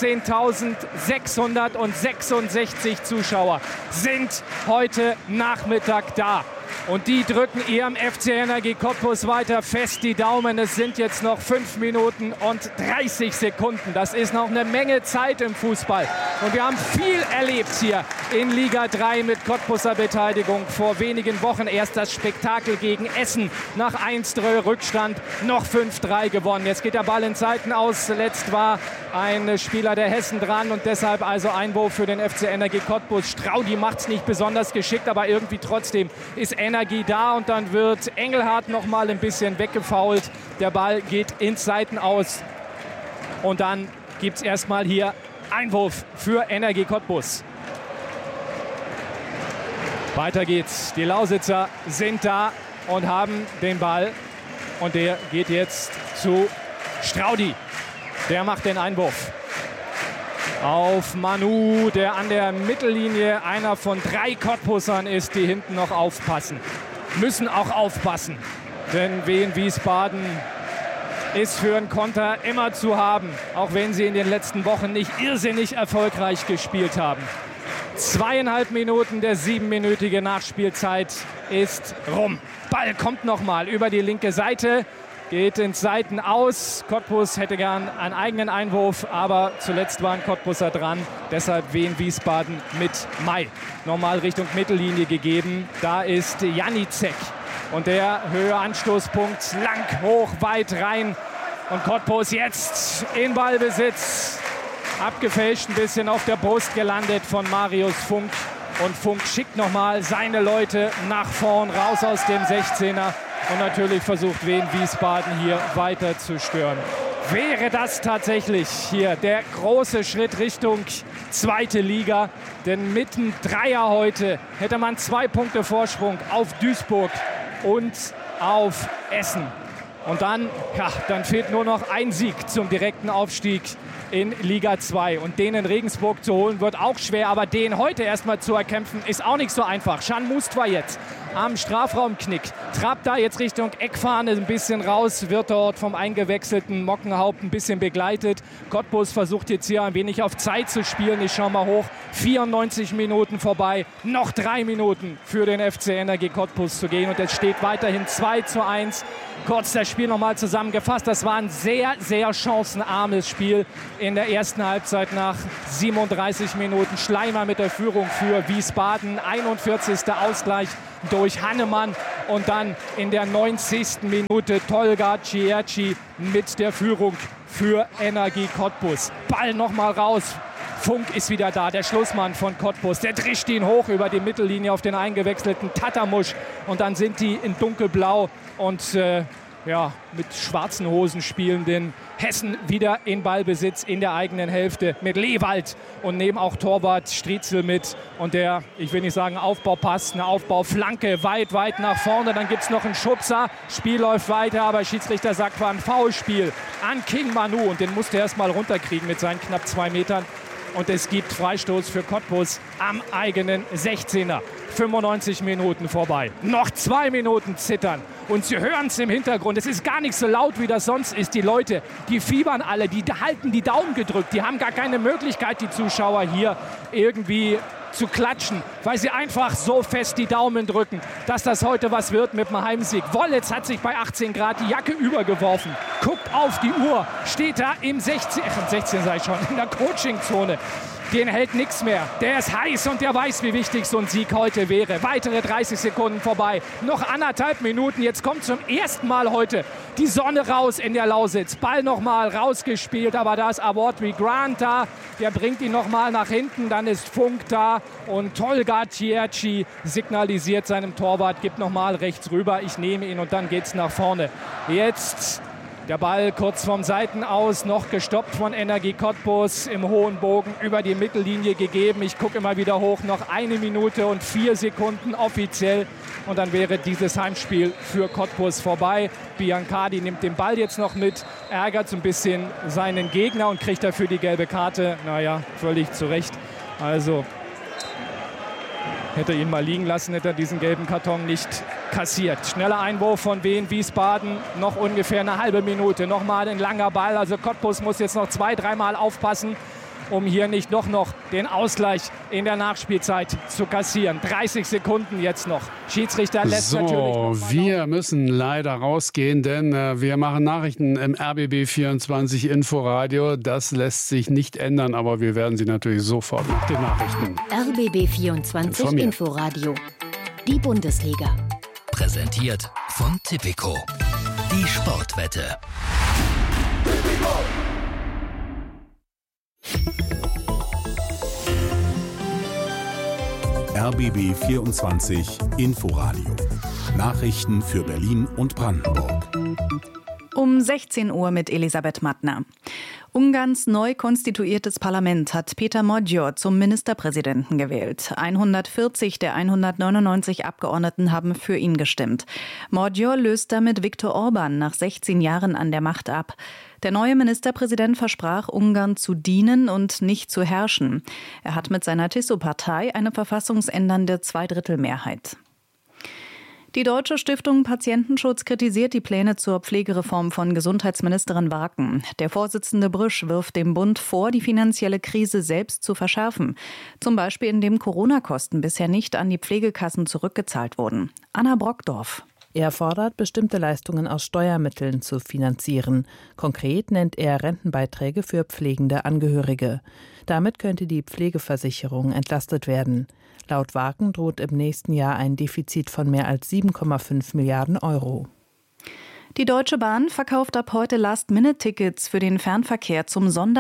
D: 19.666 Zuschauer sind heute Nachmittag da. Und die drücken ihrem FC Energie Cottbus weiter fest die Daumen. Es sind jetzt noch 5 Minuten und 30 Sekunden. Das ist noch eine Menge Zeit im Fußball. Und wir haben viel erlebt hier in Liga 3 mit Cottbuser Beteiligung. Vor wenigen Wochen erst das Spektakel gegen Essen. Nach 1-3 Rückstand noch 5-3 gewonnen. Jetzt geht der Ball in Seiten aus. Zuletzt war ein Spieler der Hessen dran und deshalb also Einwurf für den FC Energie Cottbus. Straudi macht es nicht besonders geschickt, aber irgendwie trotzdem ist Energie da und dann wird Engelhardt noch mal ein bisschen weggefoult. Der Ball geht ins Seiten aus und dann gibt es erstmal hier Einwurf für Energie Cottbus. Weiter geht's. Die Lausitzer sind da und haben den Ball und der geht jetzt zu Straudi. Der macht den Einwurf auf Manu, der an der Mittellinie einer von 3 Cottbusern ist, die hinten noch aufpassen. Müssen auch aufpassen, denn Wien Wiesbaden ist für einen Konter immer zu haben, auch wenn sie in den letzten Wochen nicht irrsinnig erfolgreich gespielt haben. 2,5 Minuten der 7-minütige Nachspielzeit ist rum. Ball kommt noch mal über die linke Seite. geht ins Seiten aus. Cottbus hätte gern einen eigenen Einwurf, aber zuletzt waren Cottbuser dran. Deshalb Wien Wiesbaden mit Mai. Nochmal Richtung Mittellinie gegeben. Da ist Janicek. Und der Höhe-Anstoßpunkt lang, hoch, weit rein. Und Cottbus jetzt in Ballbesitz. Abgefälscht ein bisschen auf der Brust gelandet von Marius Funk. Und Funk schickt nochmal seine Leute nach vorn, raus aus dem 16er. Und natürlich versucht Wien Wiesbaden hier weiter zu stören. Wäre das tatsächlich hier der große Schritt Richtung zweite Liga? Denn mit dem Dreier heute hätte man 2 Punkte Vorsprung auf Duisburg und auf Essen. Und dann fehlt nur noch ein Sieg zum direkten Aufstieg in Liga 2. Und den in Regensburg zu holen, wird auch schwer. Aber den heute erstmal zu erkämpfen, ist auch nicht so einfach. Can Mustva jetzt am Strafraumknick. Trappt da jetzt Richtung Eckfahne ein bisschen raus. Wird dort vom eingewechselten Mockenhaupt ein bisschen begleitet. Cottbus versucht jetzt hier ein wenig auf Zeit zu spielen. Ich schaue mal hoch. 94 Minuten vorbei. Noch 3 Minuten für den FC Energie Cottbus zu gehen. Und es steht weiterhin 2:1. Kurz das Spiel nochmal zusammengefasst. Das war ein sehr, sehr chancenarmes Spiel in der ersten Halbzeit nach 37 Minuten. Schleimer mit der Führung für Wiesbaden. 41. Ausgleich durch Hannemann. Und dann in der 90. Minute Tolga Cierci mit der Führung für Energie Cottbus. Ball nochmal raus. Funk ist wieder da, der Schlussmann von Cottbus. Der drischt ihn hoch über die Mittellinie auf den eingewechselten Tatamusch. Und dann sind die in dunkelblau und mit schwarzen Hosen spielenden Hessen wieder in Ballbesitz in der eigenen Hälfte mit Lewald und neben auch Torwart Striezel mit. Und der, ich will nicht sagen Aufbaupass, eine Aufbauflanke weit, weit nach vorne. Dann gibt es noch einen Schubser. Spiel läuft weiter, aber Schiedsrichter sagt, war ein Foulspiel an King Manu. Und den musste er erst mal runterkriegen mit seinen knapp 2 Metern. Und es gibt Freistoß für Cottbus am eigenen 16er. 95 Minuten vorbei. Noch 2 Minuten zittern. Und Sie hören es im Hintergrund. Es ist gar nicht so laut, wie das sonst ist. Die Leute, die fiebern alle, die halten die Daumen gedrückt. Die haben gar keine Möglichkeit, die Zuschauer hier irgendwie zu klatschen, weil sie einfach so fest die Daumen drücken, dass das heute was wird mit dem Heimsieg. Wollitz hat sich bei 18 Grad die Jacke übergeworfen, guckt auf die Uhr, steht da im 16 sag ich schon, in der Coachingzone. Den hält nichts mehr. Der ist heiß und der weiß, wie wichtig so ein Sieg heute wäre. Weitere 30 Sekunden vorbei. Noch 1,5 Minuten. Jetzt kommt zum ersten Mal heute die Sonne raus in der Lausitz. Ball nochmal rausgespielt, aber da ist Awardry Grant da. Der bringt ihn nochmal nach hinten. Dann ist Funk da und Tolga Cierci signalisiert seinem Torwart, gibt nochmal rechts rüber. Ich nehme ihn und dann geht's nach vorne. Jetzt der Ball kurz vom Seitenaus, noch gestoppt von Energie Cottbus, im hohen Bogen über die Mittellinie gegeben. Ich gucke immer wieder hoch, noch 1 Minute und 4 Sekunden offiziell. Und dann wäre dieses Heimspiel für Cottbus vorbei. Biancardi nimmt den Ball jetzt noch mit, ärgert so ein bisschen seinen Gegner und kriegt dafür die gelbe Karte. Naja, völlig zu Recht. Also hätte ihn mal liegen lassen, hätte er diesen gelben Karton nicht kassiert. Schneller Einwurf von Wien Wiesbaden, noch ungefähr eine halbe Minute. Nochmal ein langer Ball, also Cottbus muss jetzt noch 2-3 Mal aufpassen, um hier nicht noch den Ausgleich in der Nachspielzeit zu kassieren. 30 Sekunden jetzt noch. Schiedsrichter lässt natürlich noch mal
B: wir müssen leider rausgehen, denn wir machen Nachrichten im RBB 24 Inforadio. Das lässt sich nicht ändern, aber wir werden Sie natürlich sofort nach den Nachrichten.
F: RBB 24 Inforadio. Die Bundesliga.
V: Präsentiert von Tipico. Die Sportwette.
P: RBB 24 Inforadio. Nachrichten für Berlin und Brandenburg.
T: Um 16 Uhr mit Elisabeth Mattner. Ungarns neu konstituiertes Parlament hat Péter Magyar zum Ministerpräsidenten gewählt. 140 der 199 Abgeordneten haben für ihn gestimmt. Magyar löst damit Viktor Orbán nach 16 Jahren an der Macht ab. Der neue Ministerpräsident versprach, Ungarn zu dienen und nicht zu herrschen. Er hat mit seiner TISO-Partei eine verfassungsändernde Zweidrittelmehrheit. Die Deutsche Stiftung Patientenschutz kritisiert die Pläne zur Pflegereform von Gesundheitsministerin Warken. Der Vorsitzende Brüsch wirft dem Bund vor, die finanzielle Krise selbst zu verschärfen. Zum Beispiel, indem Corona-Kosten bisher nicht an die Pflegekassen zurückgezahlt wurden. Anna Brockdorf.
I: Er fordert, bestimmte Leistungen aus Steuermitteln zu finanzieren. Konkret nennt er Rentenbeiträge für pflegende Angehörige. Damit könnte die Pflegeversicherung entlastet werden. Laut Wagen droht im nächsten Jahr ein Defizit von mehr als 7,5 Milliarden Euro.
T: Die Deutsche Bahn verkauft ab heute Last-Minute-Tickets für den Fernverkehr zum